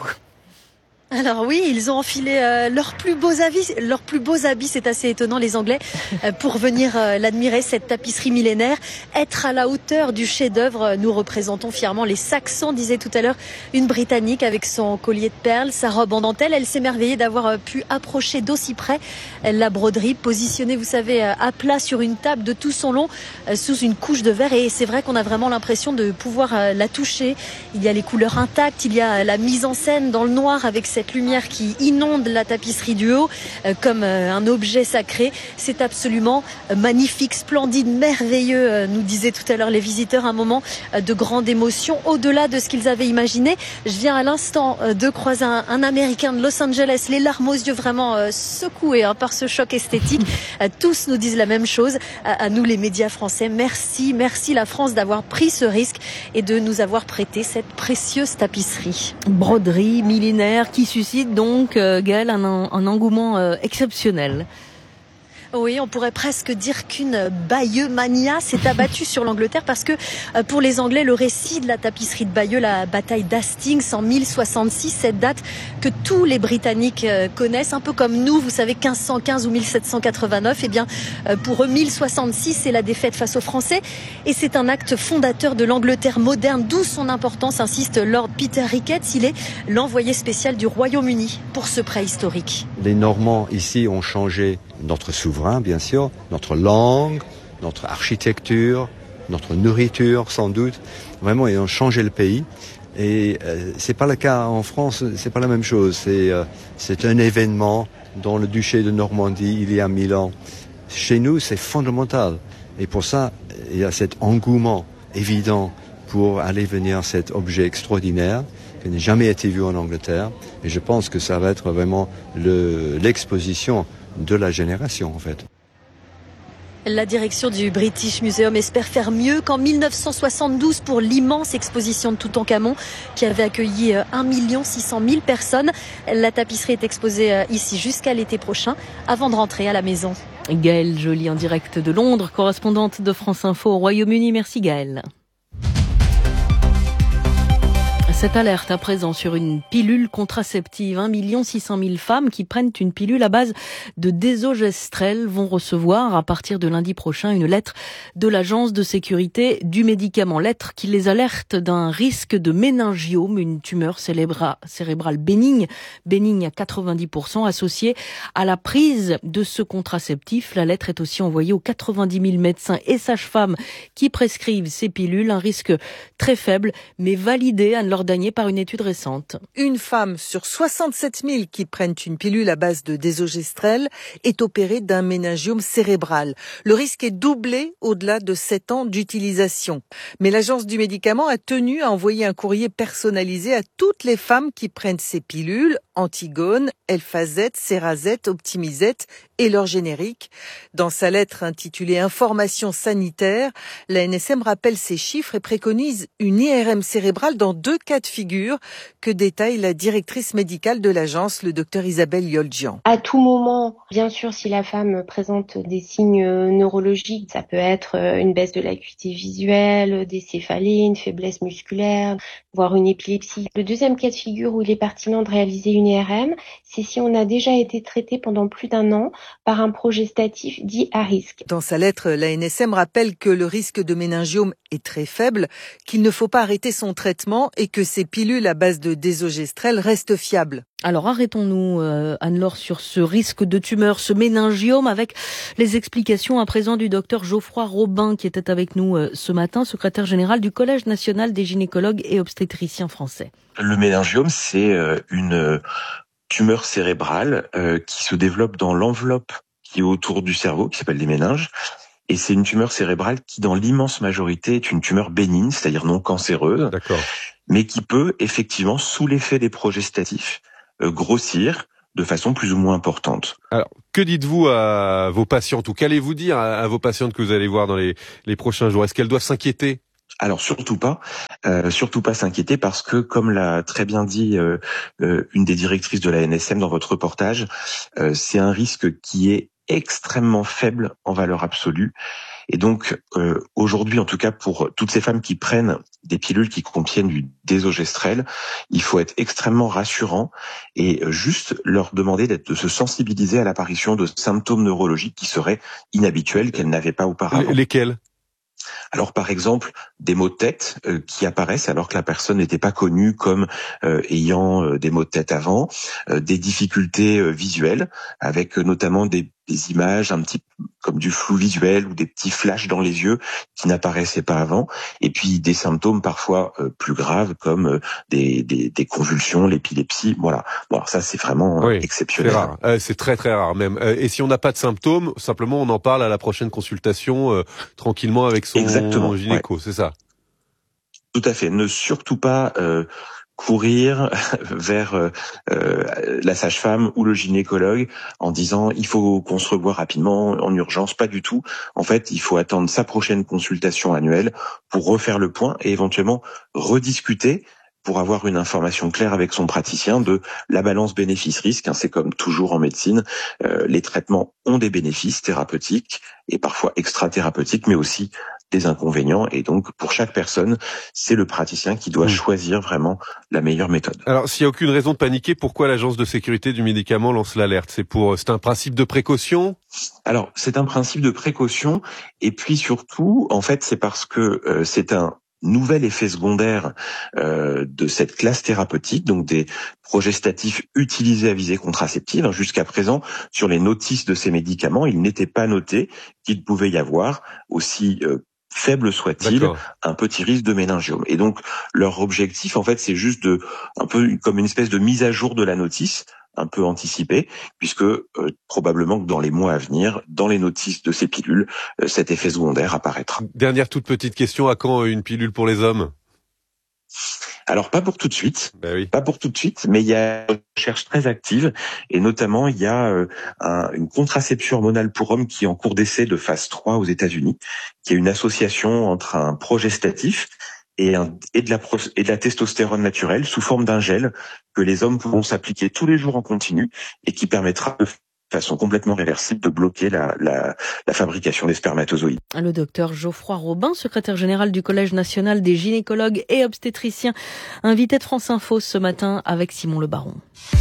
Speaker 3: Alors oui, ils ont enfilé euh, leurs plus beaux habits, leurs plus beaux habits, c'est assez étonnant les Anglais, euh, pour venir euh, l'admirer, cette tapisserie millénaire, être à la hauteur du chef-d'œuvre. Nous représentons fièrement les Saxons, disait tout à l'heure une Britannique avec son collier de perles, sa robe en dentelle. Elle s'émerveillait d'avoir euh, pu approcher d'aussi près euh, la broderie, positionnée, vous savez, euh, à plat sur une table de tout son long, euh, sous une couche de verre. Et c'est vrai qu'on a vraiment l'impression de pouvoir euh, la toucher. Il y a les couleurs intactes, il y a la mise en scène dans le noir avec cette cette lumière qui inonde la tapisserie du haut euh, comme euh, un objet sacré. C'est absolument euh, magnifique, splendide, merveilleux, euh, nous disaient tout à l'heure les visiteurs, un moment euh, de grande émotion, au-delà de ce qu'ils avaient imaginé. Je viens à l'instant euh, de croiser un, un Américain de Los Angeles, les larmes aux yeux vraiment euh, secouées hein, par ce choc esthétique. Euh, tous nous disent la même chose, à, à nous les médias français. Merci, merci la France d'avoir pris ce risque et de nous avoir prêté cette précieuse tapisserie.
Speaker 1: Broderie millénaire qui suscite donc, euh, Gaëlle, un, un engouement euh, exceptionnel.
Speaker 3: Oui, on pourrait presque dire qu'une Bayeux mania s'est abattue sur l'Angleterre parce que pour les Anglais, le récit de la tapisserie de Bayeux, la bataille d'Hastings en mille soixante-six, cette date que tous les Britanniques connaissent, un peu comme nous, vous savez, quinze cent quinze ou mille sept cent quatre-vingt-neuf, eh bien, pour eux, mille soixante-six, c'est la défaite face aux Français et c'est un acte fondateur de l'Angleterre moderne, d'où son importance, insiste Lord Peter Ricketts. Il est l'envoyé spécial du Royaume-Uni pour ce prêt historique.
Speaker 4: Les Normands ici ont changé notre souverain, bien sûr, notre langue, notre architecture, notre nourriture, sans doute. Vraiment, ils ont changé le pays. Et euh, c'est pas le cas en France, c'est pas la même chose. C'est euh, c'est un événement dans le duché de Normandie il y a mille ans. Chez nous, c'est fondamental. Et pour ça, il y a cet engouement évident pour aller venir cet objet extraordinaire qui n'a jamais été vu en Angleterre. Et je pense que ça va être vraiment le, l'exposition de la génération, en fait.
Speaker 3: La direction du British Museum espère faire mieux qu'en mille neuf cent soixante-douze pour l'immense exposition de Toutankhamon qui avait accueilli un million six cent mille personnes. La tapisserie est exposée ici jusqu'à l'été prochain avant de rentrer à la maison.
Speaker 1: Gaëlle Joly en direct de Londres, correspondante de France Info au Royaume-Uni. Merci Gaëlle. Cette alerte à présent sur une pilule contraceptive. un million six cent mille femmes qui prennent une pilule à base de désogestrel vont recevoir à partir de lundi prochain une lettre de l'Agence de sécurité du médicament. Lettre qui les alerte d'un risque de méningiome, une tumeur cérébrale bénigne, bénigne à quatre-vingt-dix pour cent associée à la prise de ce contraceptif. La lettre est aussi envoyée aux quatre-vingt-dix mille médecins et sages-femmes qui prescrivent ces pilules. Un risque très faible mais validé à leur par une étude récente.
Speaker 6: Une femme sur soixante-sept mille qui prennent une pilule à base de désogestrel est opérée d'un méningiome cérébral. Le risque est doublé au-delà de sept ans d'utilisation. Mais l'Agence du médicament a tenu à envoyer un courrier personnalisé à toutes les femmes qui prennent ces pilules Antigone, Elphazette, Cerazette, Optimizette et leur générique. Dans sa lettre intitulée Information sanitaire, la N S M rappelle ces chiffres et préconise une I R M cérébrale dans deux cas de figure que détaille la directrice médicale de l'agence, le docteur Isabelle Yoljian.
Speaker 8: À tout moment, bien sûr, si la femme présente des signes neurologiques, ça peut être une baisse de l'acuité visuelle, des céphalées, une faiblesse musculaire, voire une épilepsie. Le deuxième cas de figure où il est pertinent de réaliser une I R M, c'est si on a déjà été traité pendant plus d'un an par un progestatif dit à risque.
Speaker 6: Dans sa lettre, la N S M rappelle que le risque de méningiome est très faible, qu'il ne faut pas arrêter son traitement et que ces pilules à base de désogestrel restent fiables.
Speaker 1: Alors arrêtons-nous, euh, Anne-Laure, sur ce risque de tumeur, ce méningiome, avec les explications à présent du docteur Geoffroy Robin, qui était avec nous euh, ce matin, secrétaire général du Collège national des gynécologues et obstétriciens français.
Speaker 9: Le méningiome, c'est euh, une tumeur cérébrale euh, qui se développe dans l'enveloppe qui est autour du cerveau, qui s'appelle les méninges. Et c'est une tumeur cérébrale qui, dans l'immense majorité, est une tumeur bénigne, c'est-à-dire non cancéreuse, D'accord. mais qui peut, effectivement, sous l'effet des progestatifs, euh, grossir de façon plus ou moins importante.
Speaker 12: Alors, que dites-vous à vos patientes, ou qu'allez-vous dire à, à vos patientes que vous allez voir dans les, les prochains jours? Est-ce qu'elles doivent s'inquiéter?
Speaker 9: Alors surtout pas, euh, surtout pas s'inquiéter parce que, comme l'a très bien dit euh, euh, une des directrices de la N S M dans votre reportage, euh, c'est un risque qui est extrêmement faible en valeur absolue. Et donc euh, aujourd'hui, en tout cas pour toutes ces femmes qui prennent des pilules qui contiennent du désogestrel, il faut être extrêmement rassurant et juste leur demander d'être, de se sensibiliser à l'apparition de symptômes neurologiques qui seraient inhabituels, qu'elles n'avaient pas auparavant.
Speaker 12: Lesquels ?
Speaker 9: Alors par exemple, des maux de tête euh, qui apparaissent alors que la personne n'était pas connue comme euh, ayant euh, des maux de tête avant, euh, des difficultés euh, visuelles avec euh, notamment des, des images un petit comme du flou visuel ou des petits flashs dans les yeux qui n'apparaissaient pas avant, et puis des symptômes parfois euh, plus graves comme euh, des, des, des convulsions, l'épilepsie. Voilà. Bon, alors ça c'est vraiment
Speaker 12: oui,
Speaker 9: exceptionnel.
Speaker 12: C'est rare. Euh, c'est très très rare même. Euh, et si on n'a pas de symptômes, simplement on en parle à la prochaine consultation euh, tranquillement avec son
Speaker 9: Exactement,
Speaker 12: gynéco,
Speaker 9: ouais.
Speaker 12: C'est ça.
Speaker 9: Tout à fait. Ne surtout pas euh, courir vers euh, la sage-femme ou le gynécologue en disant il faut qu'on se revoie rapidement en urgence. Pas du tout. En fait, il faut attendre sa prochaine consultation annuelle pour refaire le point et éventuellement rediscuter pour avoir une information claire avec son praticien de la balance bénéfice-risque. Hein, c'est comme toujours en médecine, euh, les traitements ont des bénéfices thérapeutiques et parfois extra-thérapeutiques, mais aussi des inconvénients. Et donc, pour chaque personne, c'est le praticien qui doit mmh. choisir vraiment la meilleure méthode.
Speaker 12: Alors, s'il n'y a aucune raison de paniquer, pourquoi l'Agence de sécurité du médicament lance l'alerte? C'est pour, c'est un principe de précaution?
Speaker 9: Alors, c'est un principe de précaution. Et puis surtout, en fait, c'est parce que euh, c'est un nouvel effet secondaire euh, de cette classe thérapeutique, donc des progestatifs utilisés à visée contraceptive. Jusqu'à présent, sur les notices de ces médicaments, il n'était pas noté qu'il pouvait y avoir, aussi euh, faible soit-il, D'accord. un petit risque de méningiome. Et donc, leur objectif, en fait, c'est juste de, un peu comme une espèce de mise à jour de la notice, un peu anticipé, puisque euh, probablement que dans les mois à venir, dans les notices de ces pilules, euh, cet effet secondaire apparaîtra.
Speaker 12: Dernière toute petite question, à quand une pilule pour les hommes?
Speaker 9: Alors pas pour tout de suite,
Speaker 12: ben oui.
Speaker 9: pas pour tout de suite, mais il y a une recherche très active et notamment il y a euh, un, une contraception hormonale pour hommes qui est en cours d'essai de phase trois aux États-Unis, qui est une association entre un progestatif et, un, et, de la, et de la testostérone naturelle sous forme d'un gel que les hommes pourront s'appliquer tous les jours en continu et qui permettra de façon complètement réversible de bloquer la, la, la fabrication des spermatozoïdes.
Speaker 1: Le docteur Geoffroy Robin, secrétaire général du Collège national des gynécologues et obstétriciens, invité de France Info ce matin avec Simon Le Baron.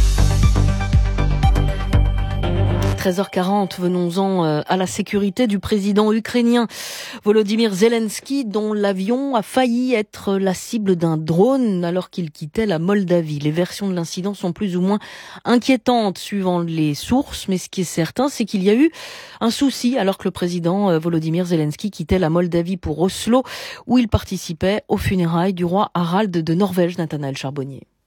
Speaker 1: treize heures quarante, venons-en à la sécurité du président ukrainien Volodymyr Zelensky, dont l'avion a failli être la cible d'un drone alors qu'il quittait la Moldavie. Les versions de l'incident sont plus ou moins inquiétantes suivant les sources, mais ce qui est certain, c'est qu'il y a eu un souci alors que le président Volodymyr Zelensky quittait la Moldavie pour Oslo, où il participait aux funérailles du roi Harald de Norvège, Nathanaël Charbonnier.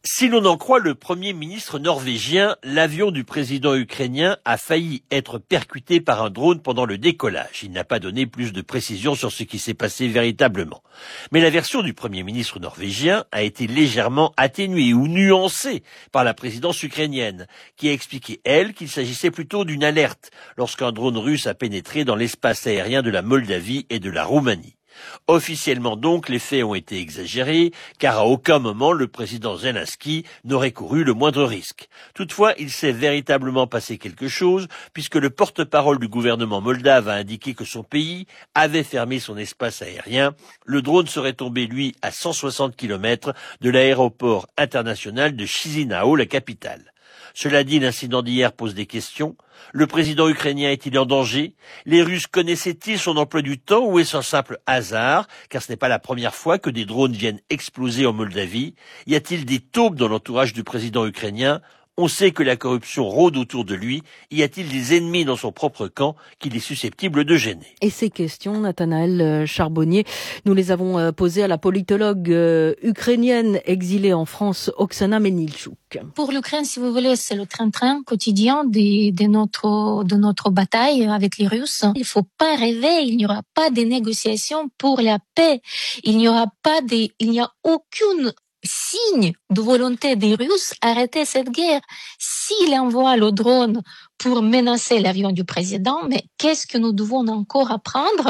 Speaker 2: Si l'on en croit le Premier ministre norvégien, l'avion du président ukrainien a failli être percuté par un drone pendant le décollage. Il n'a pas donné plus de précisions sur ce qui s'est passé véritablement. Mais la version du Premier ministre norvégien a été légèrement atténuée ou nuancée par la présidence ukrainienne, qui a expliqué, elle, qu'il s'agissait plutôt d'une alerte lorsqu'un drone russe a pénétré dans l'espace aérien de la Moldavie et de la Roumanie. Officiellement donc, les faits ont été exagérés, car à aucun moment le président Zelensky n'aurait couru le moindre risque. Toutefois, il s'est véritablement passé quelque chose, puisque le porte-parole du gouvernement moldave a indiqué que son pays avait fermé son espace aérien. Le drone serait tombé, lui, à cent soixante kilomètres de l'aéroport international de Chisinau, la capitale. Cela dit, l'incident d'hier pose des questions. Le président ukrainien est-il en danger? Les Russes connaissaient-ils son emploi du temps ou est-ce un simple hasard? Car ce n'est pas la première fois que des drones viennent exploser en Moldavie. Y a-t-il des taupes dans l'entourage du président ukrainien? On sait que la corruption rôde autour de lui. Y a-t-il des ennemis dans son propre camp qu'il est susceptible de gêner?
Speaker 1: Et ces questions, Nathanaël Charbonnier, nous les avons posées à la politologue ukrainienne exilée en France, Oksana Menilchuk.
Speaker 7: Pour l'Ukraine, si vous voulez, c'est le train-train quotidien de, de notre de notre bataille avec les Russes. Il faut pas rêver, il n'y aura pas de négociations pour la paix. Il n'y aura pas de, il n'y a aucune signe de volonté des Russes arrêter cette guerre. S'ils envoient le drone pour menacer l'avion du président, mais qu'est-ce que nous devons encore apprendre?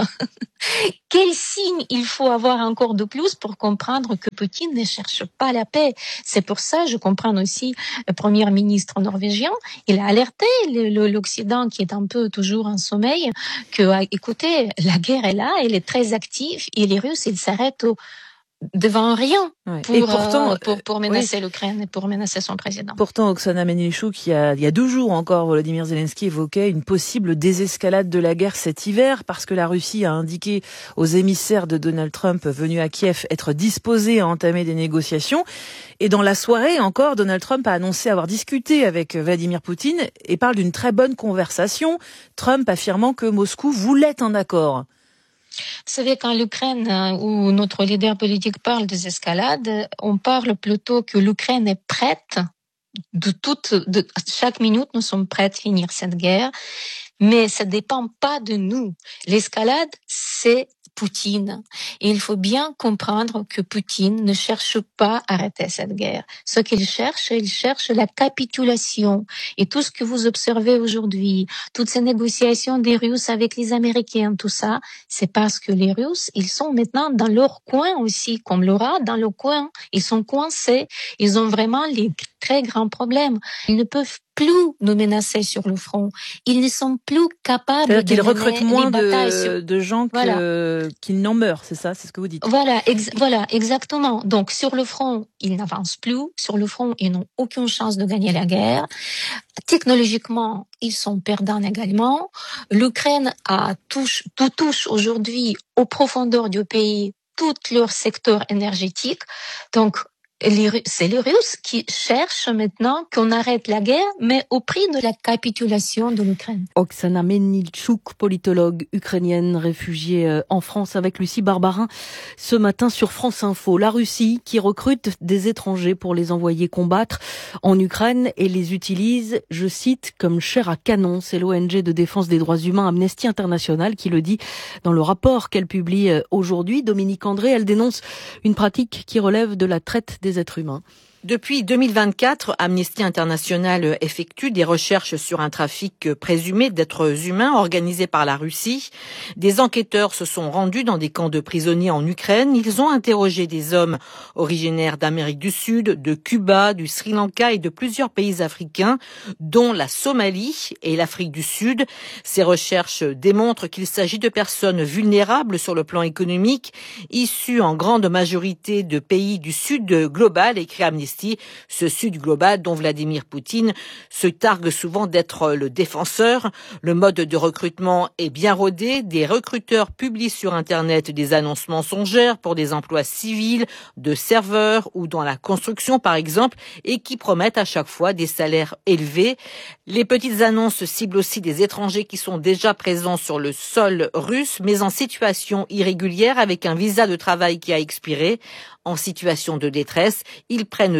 Speaker 7: Quel signe il faut avoir encore de plus pour comprendre que Poutine ne cherche pas la paix? C'est pour ça, je comprends aussi le premier ministre norvégien, il a alerté l'Occident qui est un peu toujours en sommeil, que, écoutez, la guerre est là, elle est très active et les Russes, ils s'arrêtent au devant rien pour, et pourtant, euh, pour, pour menacer oui. l'Ukraine et pour menacer son président.
Speaker 10: Pourtant, Oksana Menilchuk, il y a, il y a deux jours encore, Volodymyr Zelensky évoquait une possible désescalade de la guerre cet hiver parce que la Russie a indiqué aux émissaires de Donald Trump venus à Kiev être disposés à entamer des négociations. Et dans la soirée encore, Donald Trump a annoncé avoir discuté avec Vladimir Poutine et parle d'une très bonne conversation, Trump affirmant que Moscou voulait un accord.
Speaker 7: Vous savez, quand l'Ukraine, où notre leader politique parle des escalades, on parle plutôt que l'Ukraine est prête, de toute, de chaque minute, nous sommes prêts à finir cette guerre, mais ça dépend pas de nous. L'escalade, c'est Poutine. Et il faut bien comprendre que Poutine ne cherche pas à arrêter cette guerre. Ce qu'il cherche, il cherche la capitulation. Et tout ce que vous observez aujourd'hui, toutes ces négociations des Russes avec les Américains, tout ça, c'est parce que les Russes, ils sont maintenant dans leur coin aussi, comme Laura, dans le coin. Ils sont coincés. Ils ont vraiment les très grands problèmes. Ils ne peuvent plus nous menacer sur le front. Ils ne sont plus capables de
Speaker 10: qu'ils recrutent moins de,
Speaker 7: sur...
Speaker 10: de gens que, voilà. qu'ils n'en meurent, c'est ça, c'est ce que vous dites.
Speaker 7: Voilà, ex- voilà, exactement. Donc sur le front, ils n'avancent plus. Sur le front, ils n'ont aucune chance de gagner la guerre. Technologiquement, ils sont perdants également. L'Ukraine a touche, tout touche aujourd'hui aux profondeurs du pays, tout leur secteur énergétique. Donc Les, c'est les Russes qui cherchent maintenant qu'on arrête la guerre, mais au prix de la capitulation de l'Ukraine.
Speaker 1: Oksana Menilchuk, politologue ukrainienne réfugiée en France avec Lucie Barbarin ce matin sur France Info. La Russie qui recrute des étrangers pour les envoyer combattre en Ukraine et les utilise, je cite, comme chair à canon. C'est l'O N G de défense des droits humains Amnesty International qui le dit dans le rapport qu'elle publie aujourd'hui. Dominique André, elle dénonce une pratique qui relève de la traite des êtres humains.
Speaker 24: Depuis deux mille vingt-quatre, Amnesty International effectue des recherches sur un trafic présumé d'êtres humains organisé par la Russie. Des enquêteurs se sont rendus dans des camps de prisonniers en Ukraine. Ils ont interrogé des hommes originaires d'Amérique du Sud, de Cuba, du Sri Lanka et de plusieurs pays africains, dont la Somalie et l'Afrique du Sud. Ces recherches démontrent qu'il s'agit de personnes vulnérables sur le plan économique, issues en grande majorité de pays du Sud global, écrit Amnesty. Ce Sud global dont Vladimir Poutine se targue souvent d'être le défenseur. Le mode de recrutement est bien rodé. Des recruteurs publient sur Internet des annonces mensongères pour des emplois civils, de serveurs ou dans la construction par exemple, et qui promettent à chaque fois des salaires élevés. Les petites annonces ciblent aussi des étrangers qui sont déjà présents sur le sol russe, mais en situation irrégulière avec un visa de travail qui a expiré. En situation de détresse, ils prennent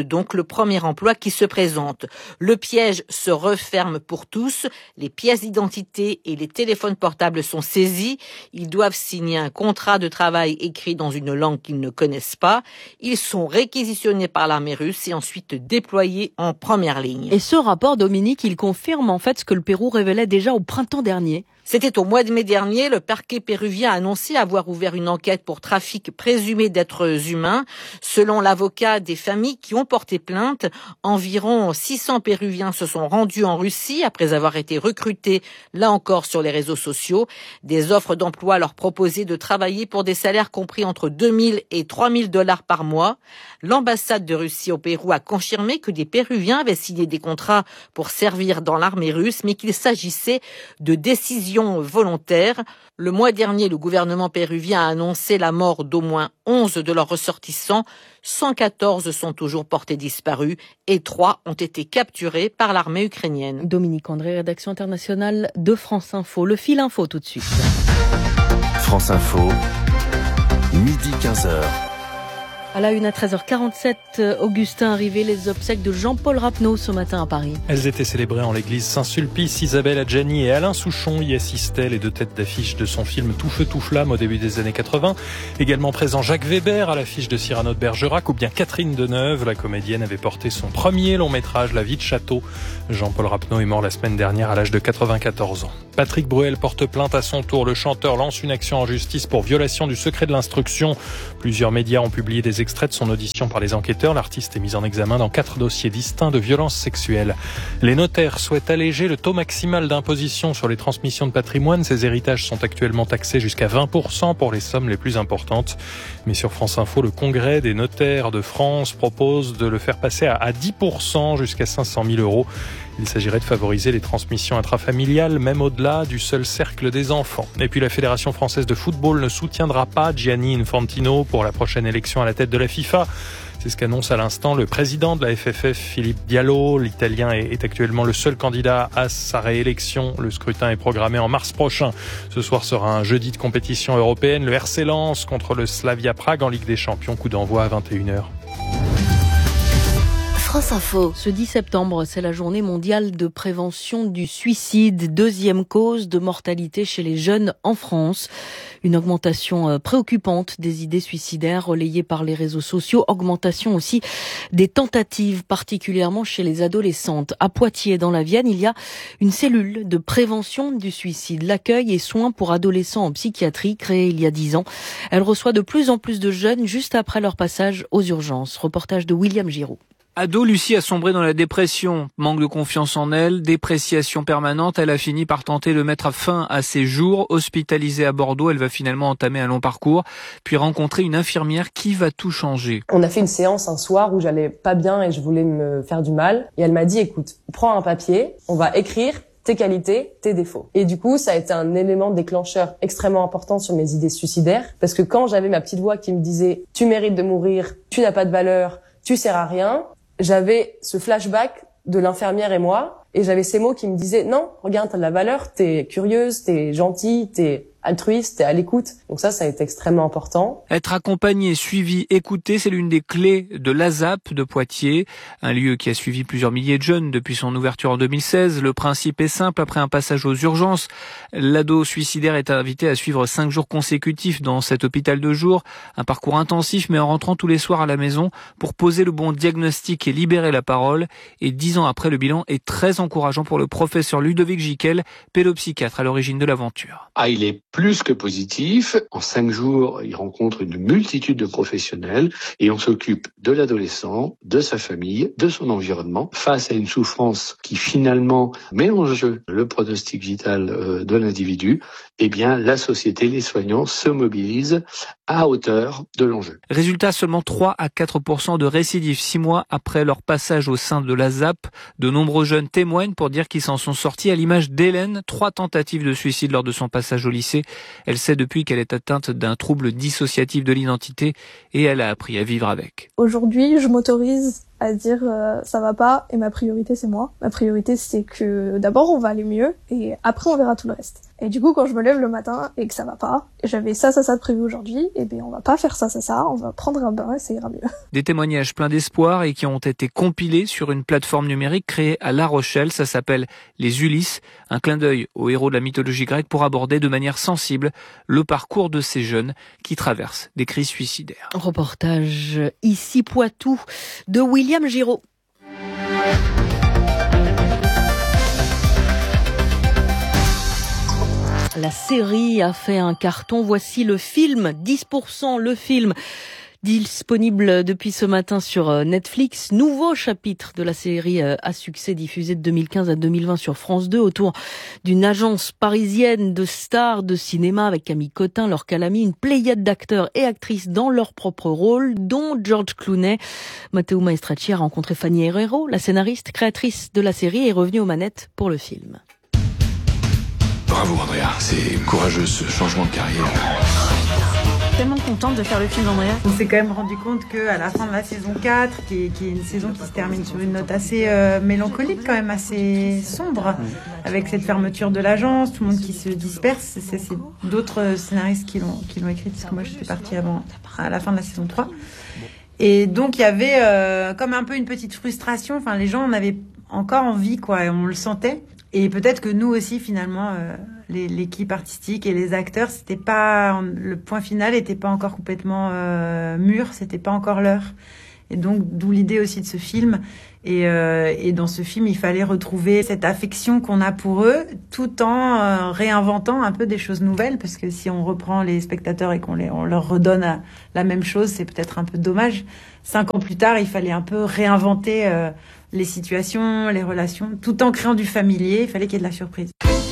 Speaker 24: donc le premier emploi qui se présente. Le piège se referme pour tous. Les pièces d'identité et les téléphones portables sont saisis. Ils doivent signer un contrat de travail écrit dans une langue qu'ils ne connaissent pas. Ils sont réquisitionnés par l'armée russe et ensuite déployés en première ligne.
Speaker 1: Et ce rapport, Dominique, il confirme en fait ce que le Pérou révélait déjà au printemps dernier.
Speaker 24: C'était au mois de mai dernier, le parquet péruvien a annoncé avoir ouvert une enquête pour trafic présumé d'êtres humains. Selon l'avocat des familles qui ont porté plainte, environ six cents Péruviens se sont rendus en Russie après avoir été recrutés, là encore sur les réseaux sociaux. Des offres d'emploi leur proposaient de travailler pour des salaires compris entre deux mille et trois mille dollars par mois. L'ambassade de Russie au Pérou a confirmé que des Péruviens avaient signé des contrats pour servir dans l'armée russe, mais qu'il s'agissait de décisions volontaires. Le mois dernier, le gouvernement péruvien a annoncé la mort d'au moins onze de leurs ressortissants. cent quatorze sont toujours portés disparus et trois ont été capturés par l'armée ukrainienne.
Speaker 1: Dominique André, rédaction internationale de France Info. Le fil info tout de suite.
Speaker 5: France Info, midi quinze heures.
Speaker 1: À la une à treize heures quarante-sept, Augustin arrivé, les obsèques de Jean-Paul Rapneau ce matin à Paris.
Speaker 21: Elles étaient célébrées en l'église Saint-Sulpice. Isabelle Adjani et Alain Souchon y assistaient, les deux têtes d'affiche de son film Tout feu tout flamme au début des années quatre-vingts. Également présent Jacques Weber à l'affiche de Cyrano de Bergerac, ou bien Catherine Deneuve. La comédienne avait porté son premier long métrage, La vie de château. Jean-Paul Rapneau est mort la semaine dernière à l'âge de quatre-vingt-quatorze ans. Patrick Bruel porte plainte à son tour. Le chanteur lance une action en justice pour violation du secret de l'instruction. Plusieurs médias ont publié des extraits de son audition par les enquêteurs. L'artiste est mis en examen dans quatre dossiers distincts de violences sexuelles. Les notaires souhaitent alléger le taux maximal d'imposition sur les transmissions de patrimoine. Ces héritages sont actuellement taxés jusqu'à vingt pour cent pour les sommes les plus importantes. Mais sur France Info, le Congrès des notaires de France propose de le faire passer à dix pour cent jusqu'à cinq cent mille euros. Il s'agirait de favoriser les transmissions intrafamiliales, même au-delà du seul cercle des enfants. Et puis la Fédération française de football ne soutiendra pas Gianni Infantino pour la prochaine élection à la tête de la FIFA. C'est ce qu'annonce à l'instant le président de la F F F, Philippe Diallo. L'Italien est actuellement le seul candidat à sa réélection. Le scrutin est programmé en mars prochain. Ce soir sera un jeudi de compétition européenne. Le R C Lens contre le Slavia Prague en Ligue des Champions. Coup d'envoi à vingt et une heures.
Speaker 1: France Info. Ce dix septembre, c'est la journée mondiale de prévention du suicide, deuxième cause de mortalité chez les jeunes en France. Une augmentation préoccupante des idées suicidaires relayées par les réseaux sociaux, augmentation aussi des tentatives, particulièrement chez les adolescentes. À Poitiers, dans la Vienne, il y a une cellule de prévention du suicide, l'accueil et soins pour adolescents en psychiatrie, créée il y a dix ans. Elle reçoit de plus en plus de jeunes juste après leur passage aux urgences. Reportage de William Giraud.
Speaker 11: Ado, Lucie a sombré dans la dépression. Manque de confiance en elle, dépréciation permanente. Elle a fini par tenter de mettre fin à ses jours. Hospitalisée à Bordeaux, elle va finalement entamer un long parcours, puis rencontrer une infirmière qui va tout changer.
Speaker 13: On a fait une séance un soir où j'allais pas bien et je voulais me faire du mal. Et elle m'a dit, écoute, prends un papier, on va écrire tes qualités, tes défauts. Et du coup, ça a été un élément déclencheur extrêmement important sur mes idées suicidaires. Parce que quand j'avais ma petite voix qui me disait, tu mérites de mourir, tu n'as pas de valeur, tu sers à rien, j'avais ce flashback de l'infirmière et moi, et j'avais ces mots qui me disaient, non, regarde, t'as de la valeur, t'es curieuse, t'es gentille, t'es altruiste, t'es à l'écoute. Donc ça, ça a été extrêmement important.
Speaker 11: Être accompagné, suivi, écouté, c'est l'une des clés de l'A S A P de Poitiers, un lieu qui a suivi plusieurs milliers de jeunes depuis son ouverture en deux mille seize. Le principe est simple, après un passage aux urgences, l'ado suicidaire est invité à suivre cinq jours consécutifs dans cet hôpital de jour, un parcours intensif mais en rentrant tous les soirs à la maison pour poser le bon diagnostic et libérer la parole. Et dix ans après, le bilan est très encourageant pour le professeur Ludovic Giquel, pédopsychiatre à l'origine de l'aventure.
Speaker 15: Ah, il est plus que positif. En cinq jours, il rencontre une multitude de professionnels et on s'occupe de l'adolescent, de sa famille, de son environnement, face à une souffrance qui finalement met en jeu le pronostic vital de l'individu. Eh bien, la société, les soignants se mobilisent à hauteur de l'enjeu.
Speaker 11: Résultat, seulement trois à quatre pour cent de récidives six mois après leur passage au sein de l'A S A P. De nombreux jeunes témoignent pour dire qu'ils s'en sont sortis, à l'image d'Hélène, trois tentatives de suicide lors de son passage au lycée. Elle sait depuis qu'elle est atteinte d'un trouble dissociatif de l'identité et elle a appris à vivre avec.
Speaker 17: Aujourd'hui, je m'autorise à dire euh, ça va pas et ma priorité c'est moi. Ma priorité c'est que d'abord on va aller mieux et après on verra tout le reste. Et du coup, quand je me lève le matin et que ça va pas, et j'avais ça, ça, ça de prévu aujourd'hui, et bien on va pas faire ça, ça, ça, on va prendre un bain et ça ira mieux.
Speaker 11: Des témoignages pleins d'espoir et qui ont été compilés sur une plateforme numérique créée à La Rochelle. Ça s'appelle Les Ulysses, un clin d'œil aux héros de la mythologie grecque pour aborder de manière sensible le parcours de ces jeunes qui traversent des crises suicidaires.
Speaker 1: Reportage ici Poitou de William Giraud. La série a fait un carton. Voici le film, dix pour cent le film, disponible depuis ce matin sur Netflix. Nouveau chapitre de la série à succès diffusée de deux mille quinze à deux mille vingt sur France deux autour d'une agence parisienne de stars de cinéma avec Camille Cotin, Laure Calamy, une pléiade d'acteurs et actrices dans leur propre rôle, dont George Clooney. Matteo Maestracci a rencontré Fanny Herrero, la scénariste, créatrice de la série, et est revenue aux manettes pour le film.
Speaker 16: Bravo Andrea, c'est courageux ce changement de carrière.
Speaker 18: Tellement contente de faire le film d'Andrea. On s'est quand même rendu compte qu'à la fin de la saison quatre, qui est, qui est une saison qui se termine sur une note assez euh, mélancolique, quand même assez sombre, avec cette fermeture de l'agence, tout le monde qui se disperse. C'est, c'est d'autres scénaristes qui l'ont, qui l'ont écrit, parce que moi j'étais partie avant, à la fin de la saison trois. Et donc il y avait euh, comme un peu une petite frustration, enfin les gens en avaient encore envie, quoi, et on le sentait. Et peut-être que nous aussi, finalement, euh, les, l'équipe artistique et les acteurs, c'était pas, le point final était pas encore complètement euh, mûr, c'était pas encore l'heure. Et donc, d'où l'idée aussi de ce film. Et, euh, et dans ce film, il fallait retrouver cette affection qu'on a pour eux, tout en euh, réinventant un peu des choses nouvelles, parce que si on reprend les spectateurs et qu'on les, on leur redonne à, la même chose, c'est peut-être un peu dommage. Cinq ans plus tard, il fallait un peu réinventer euh, les situations, les relations, tout en créant du familier. Il fallait qu'il y ait de la surprise.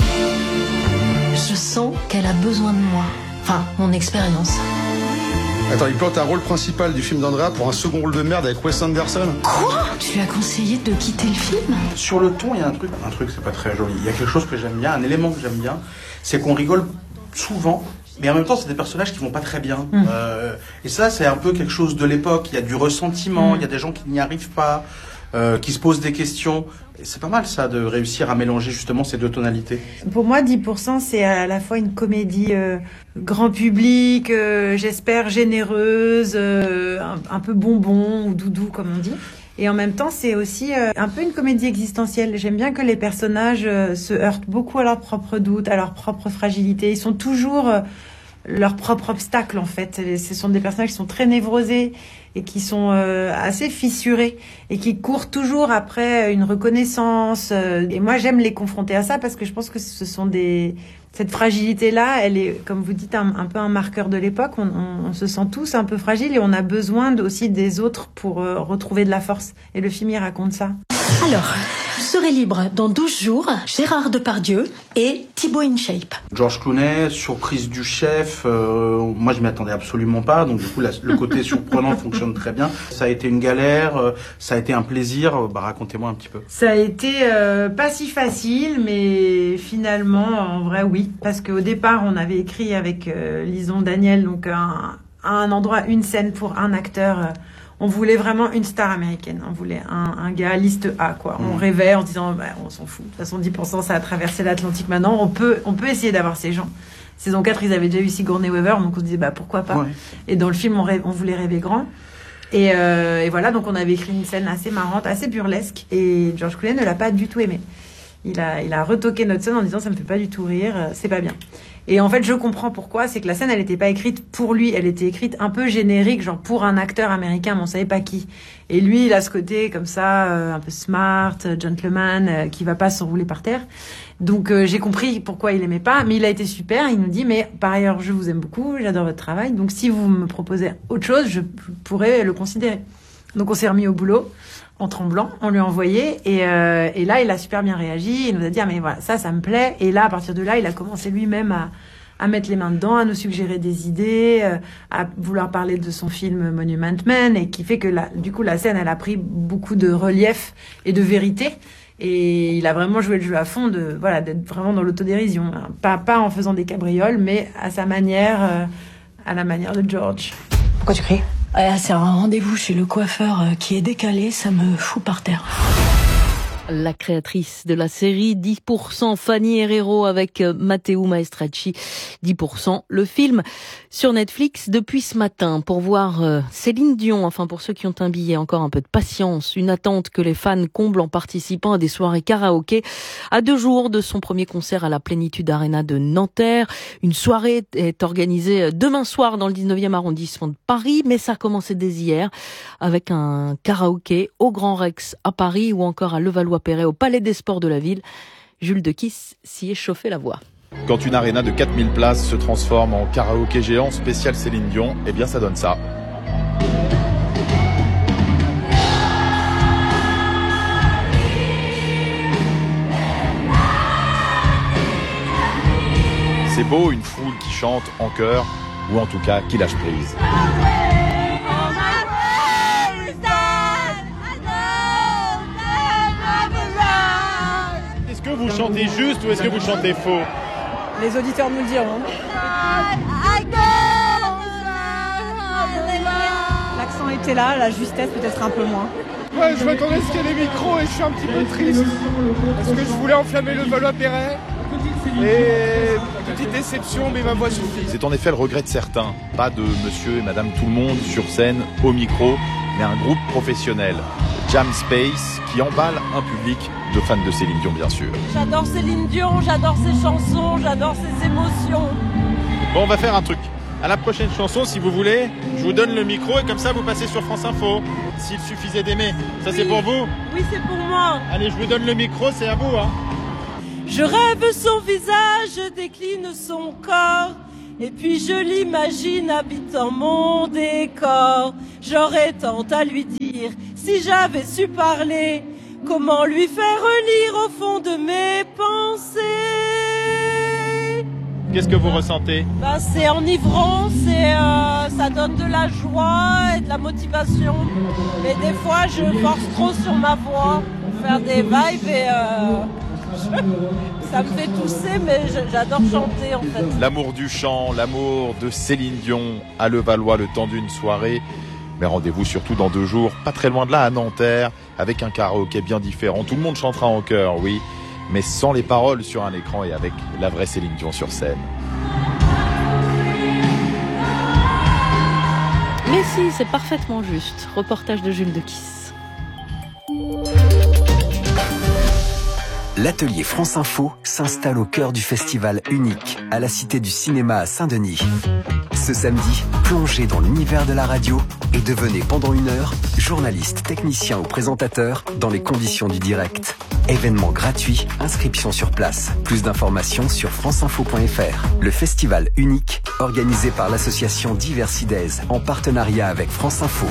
Speaker 19: Je sens qu'elle a besoin de moi. Enfin, mon expérience.
Speaker 20: Attends, il plante un rôle principal du film d'Andrea pour un second rôle de merde avec Wes Anderson.
Speaker 19: Quoi ? Tu lui as conseillé de quitter le film ?
Speaker 20: Sur le ton, il y a un truc, un truc, c'est pas très joli. Il y a quelque chose que j'aime bien, un élément que j'aime bien, c'est qu'on rigole souvent, mais en même temps, c'est des personnages qui vont pas très bien. Mmh. Euh, et ça, c'est un peu quelque chose de l'époque. Il y a du ressentiment, mmh. il y a des gens qui n'y arrivent pas, euh, qui se posent des questions. Et c'est pas mal, ça, de réussir à mélanger justement ces deux tonalités.
Speaker 18: Pour moi, dix pour cent, c'est à la fois une comédie euh, grand public, euh, j'espère généreuse, euh, un, un peu bonbon ou doudou, comme on dit. Et en même temps, c'est aussi euh, un peu une comédie existentielle. J'aime bien que les personnages euh, se heurtent beaucoup à leurs propres doutes, à leurs propres fragilités. Ils sont toujours euh, leurs propres obstacles, en fait. Et ce sont des personnages qui sont très névrosés et qui sont euh, assez fissurés et qui courent toujours après une reconnaissance. Euh, et moi, j'aime les confronter à ça parce que je pense que ce sont des... Cette fragilité-là, elle est, comme vous dites, un, un peu un marqueur de l'époque. On, on, on se sent tous un peu fragiles et on a besoin de, aussi des autres pour euh, retrouver de la force. Et le film, il raconte ça.
Speaker 19: Alors, je serai libre dans douze jours, Gérard Depardieu et Thibaut InShape.
Speaker 20: George Clooney, surprise du chef, euh, moi je m'y attendais absolument pas, donc du coup la, le côté surprenant fonctionne très bien. Ça a été une galère, euh, ça a été un plaisir, bah racontez-moi un petit peu.
Speaker 18: Ça a été euh, pas si facile, mais finalement, en vrai oui, parce qu'au départ on avait écrit avec euh, Lison Daniel, donc un, un endroit, une scène pour un acteur. Euh, On voulait vraiment une star américaine. On voulait un, un gars liste A, quoi. On mmh. rêvait en se disant, bah, on s'en fout. De toute façon, dix pour cent, ça a traversé l'Atlantique maintenant. On peut, on peut essayer d'avoir ces gens. Saison quatre, ils avaient déjà eu Sigourney Weaver, donc on se disait, bah, pourquoi pas. Ouais. Et dans le film, on, rêve, on voulait rêver grand. Et, euh, et voilà, donc on avait écrit une scène assez marrante, assez burlesque. Et George Clooney ne l'a pas du tout aimé. Il a, il a retoqué notre scène en disant, ça me fait pas du tout rire, c'est pas bien. Et en fait, je comprends pourquoi. C'est que la scène, elle n'était pas écrite pour lui. Elle était écrite un peu générique, genre pour un acteur américain, mais on savait pas qui. Et lui, il a ce côté comme ça, euh, un peu smart, gentleman, euh, qui va pas s'enrouler par terre. Donc, euh, j'ai compris pourquoi il aimait pas. Mais il a été super. Il nous dit, mais par ailleurs, je vous aime beaucoup, j'adore votre travail. Donc, si vous me proposez autre chose, je pourrais le considérer. Donc, on s'est remis au boulot. En tremblant, on lui a envoyé et, euh, et là il a super bien réagi, il nous a dit ah, mais voilà ça ça me plaît et là à partir de là il a commencé lui-même à, à mettre les mains dedans, à nous suggérer des idées, euh, à vouloir parler de son film Monument Men et qui fait que la, du coup la scène elle a pris beaucoup de relief et de vérité et il a vraiment joué le jeu à fond de voilà d'être vraiment dans l'autodérision, pas pas en faisant des cabrioles mais à sa manière, euh, à la manière de George.
Speaker 19: Pourquoi tu cries ? Ah, c'est un rendez-vous chez le coiffeur qui est décalé, ça me fout par terre.
Speaker 1: La créatrice de la série, dix pour cent Fanny Herrero avec Matteo Maestracci, dix pour cent le film sur Netflix depuis ce matin pour voir Céline Dion. Enfin, pour ceux qui ont un billet, encore un peu de patience, une attente que les fans comblent en participant à des soirées karaoké à deux jours de son premier concert à la Plénitude Arena de Nanterre. Une soirée est organisée demain soir dans le dix-neuvième arrondissement de Paris, mais ça a commencé dès hier avec un karaoké au Grand Rex à Paris ou encore à Levallois-Perret au Palais des Sports de la ville. Jules Dequisse s'y est chauffé la voix.
Speaker 4: Quand une aréna de quatre mille places se transforme en karaoké géant spécial Céline Dion, eh bien ça donne ça. C'est beau, une foule qui chante en chœur, ou en tout cas qui lâche prise.
Speaker 14: Est-ce que vous chantez juste ou est-ce que vous chantez faux?
Speaker 22: Les auditeurs nous le diront. L'accent était là, la justesse peut-être un peu moins.
Speaker 14: Ouais, je m'attendais à ce qu'il y ait des micros et je suis un petit peu triste. Parce que je voulais enflammer le Levallois-Perret. Et petite déception, mais ma voix suffit.
Speaker 4: C'est en effet le regret de certains. Pas de monsieur et madame tout le monde sur scène, au micro, mais un groupe professionnel, Jam Space, qui emballe un public de fans de Céline Dion, bien sûr.
Speaker 22: J'adore Céline Dion, j'adore ses chansons, j'adore ses émotions.
Speaker 14: Bon, on va faire un truc. À la prochaine chanson, si vous voulez, je vous donne le micro et comme ça, vous passez sur France Info. S'il suffisait d'aimer. Ça, oui. C'est pour vous?
Speaker 22: Oui, c'est pour moi.
Speaker 14: Allez, je vous donne le micro, c'est à vous, hein.
Speaker 22: Je rêve son visage, je décline son corps, et puis je l'imagine habitant mon décor. J'aurais tant à lui dire, si j'avais su parler, comment lui faire relire au fond de mes pensées.
Speaker 14: Qu'est-ce que vous ressentez?
Speaker 22: Ben, c'est enivrant, c'est, euh, ça donne de la joie et de la motivation. Mais des fois, je force trop sur ma voix pour faire des vibes et... Euh, ça me fait tousser, mais j'adore chanter en fait.
Speaker 4: L'amour du chant, l'amour de Céline Dion à Levallois le temps d'une soirée. Mais rendez-vous surtout dans deux jours, pas très loin de là, à Nanterre, avec un karaoké bien différent. Tout le monde chantera en chœur, oui, mais sans les paroles sur un écran et avec la vraie Céline Dion sur scène.
Speaker 1: Mais si, c'est parfaitement juste. Reportage de Jules Dequisse.
Speaker 23: L'atelier France Info s'installe au cœur du festival unique à la Cité du Cinéma à Saint-Denis. Ce samedi, plongez dans l'univers de la radio et devenez pendant une heure journaliste, technicien ou présentateur dans les conditions du direct. Événement gratuit, inscription sur place. Plus d'informations sur franceinfo point f r. Le festival unique, organisé par l'association Diversides en partenariat avec France Info.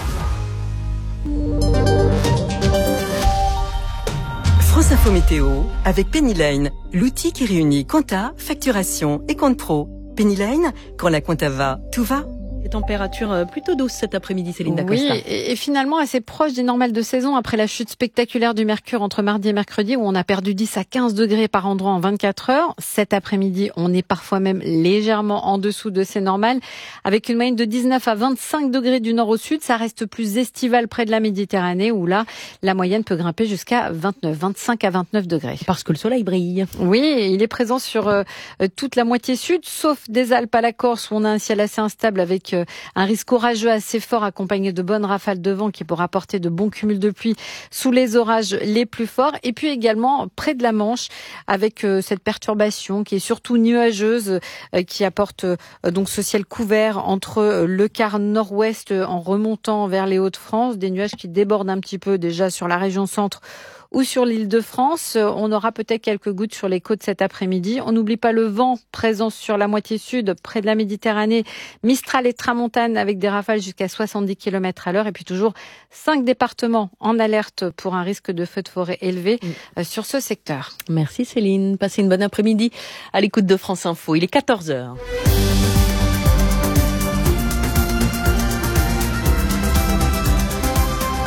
Speaker 25: France Info Météo avec Pennyline, l'outil qui réunit compta, facturation et compte pro. Pennyline, quand la compta va, tout va.
Speaker 1: Des températures plutôt douces cet après-midi, Céline Dacosta.
Speaker 26: Oui, et, et finalement assez proche des normales de saison après la chute spectaculaire du mercure entre mardi et mercredi où on a perdu dix à quinze degrés par endroit en vingt-quatre heures. Cet après-midi, on est parfois même légèrement en dessous de ces normales avec une moyenne de dix-neuf à vingt-cinq degrés du nord au sud. Ça reste plus estival près de la Méditerranée où là, la moyenne peut grimper jusqu'à vingt-neuf, vingt-cinq à vingt-neuf degrés.
Speaker 1: Parce que le soleil brille.
Speaker 26: Oui, il est présent sur euh, toute la moitié sud, sauf des Alpes à la Corse où on a un ciel assez instable avec euh, un risque orageux assez fort accompagné de bonnes rafales de vent qui pourra apporter de bons cumuls de pluie sous les orages les plus forts. Et puis également près de la Manche avec euh, cette perturbation qui est surtout nuageuse euh, qui apporte euh, donc ce ciel couvert entre euh, le quart nord-ouest euh, en remontant vers les Hauts-de-France. Des nuages qui débordent un petit peu déjà sur la région centre ou sur l'île de France. On aura peut-être quelques gouttes sur les côtes cet après-midi. On n'oublie pas le vent présent sur la moitié sud, près de la Méditerranée. Mistral et tramontane avec des rafales jusqu'à soixante-dix kilomètres à l'heure. Et puis toujours cinq départements en alerte pour un risque de feu de forêt élevé mmh. sur ce secteur.
Speaker 1: Merci Céline. Passez une bonne après-midi à l'écoute de France Info. Il est quatorze heures.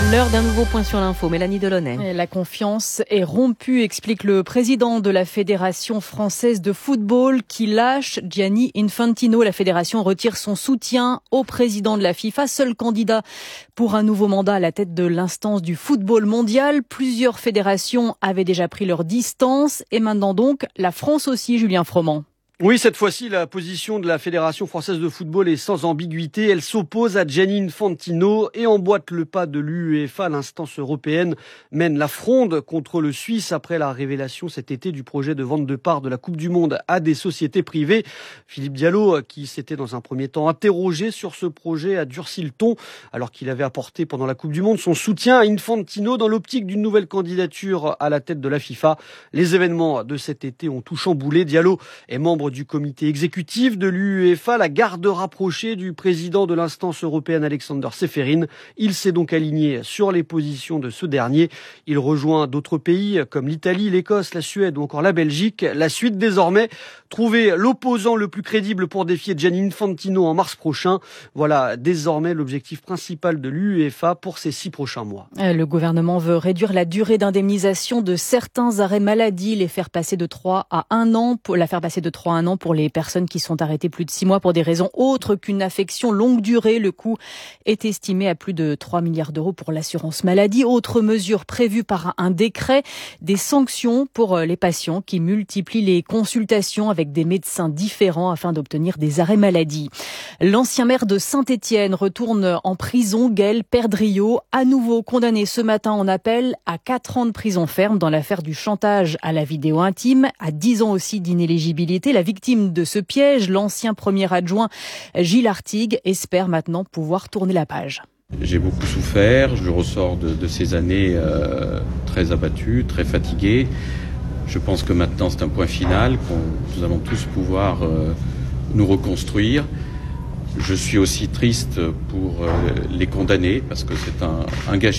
Speaker 1: L'heure d'un nouveau point sur l'info. Mélanie Delaunay.
Speaker 2: La confiance est rompue, explique le président de la Fédération française de football qui lâche Gianni Infantino. La fédération retire son soutien au président de la FIFA, seul candidat pour un nouveau mandat à la tête de l'instance du football mondial. Plusieurs fédérations avaient déjà pris leur distance et maintenant donc la France aussi, Julien Froment.
Speaker 3: Oui, cette fois-ci, la position de la Fédération française de football est sans ambiguïté. Elle s'oppose à Gianni Infantino et emboîte le pas de l'UEFA. L'instance européenne mène la fronde contre le Suisse après la révélation cet été du projet de vente de parts de la Coupe du Monde à des sociétés privées. Philippe Diallo, qui s'était dans un premier temps interrogé sur ce projet, a durci le ton alors qu'il avait apporté pendant la Coupe du Monde son soutien à Infantino dans l'optique d'une nouvelle candidature à la tête de la FIFA. Les événements de cet été ont tout chamboulé. Diallo est membre du comité exécutif de l'UEFA, la garde rapprochée du président de l'instance européenne Alexander Seferin. Il s'est donc aligné sur les positions de ce dernier. Il rejoint d'autres pays comme l'Italie, l'Écosse, la Suède ou encore la Belgique. La suite désormais, trouver l'opposant le plus crédible pour défier Gianni Infantino en mars prochain. Voilà désormais l'objectif principal de l'UEFA pour ces six prochains mois.
Speaker 2: Le gouvernement veut réduire la durée d'indemnisation de certains arrêts maladie, les faire passer de trois à un an, pour la faire passer de trois à un an pour les personnes qui sont arrêtées plus de six mois pour des raisons autres qu'une affection longue durée. Le coût est estimé à plus de trois milliards d'euros pour l'assurance maladie. Autre mesure prévue par un décret, des sanctions pour les patients qui multiplient les consultations avec des médecins différents afin d'obtenir des arrêts maladie. L'ancien maire de Saint-Étienne retourne en prison. Gaël Perdriau, à nouveau condamné ce matin en appel à quatre ans de prison ferme dans l'affaire du chantage à la vidéo intime, à dix ans aussi d'inéligibilité. La victime de ce piège, l'ancien premier adjoint Gilles Artigue, espère maintenant pouvoir tourner la page.
Speaker 6: J'ai beaucoup souffert, je ressors de, de ces années euh, très abattu, très fatigué. Je pense que maintenant c'est un point final, qu'on nous allons tous pouvoir euh, nous reconstruire. Je suis aussi triste pour euh, les condamnés parce que c'est un, un gâchis.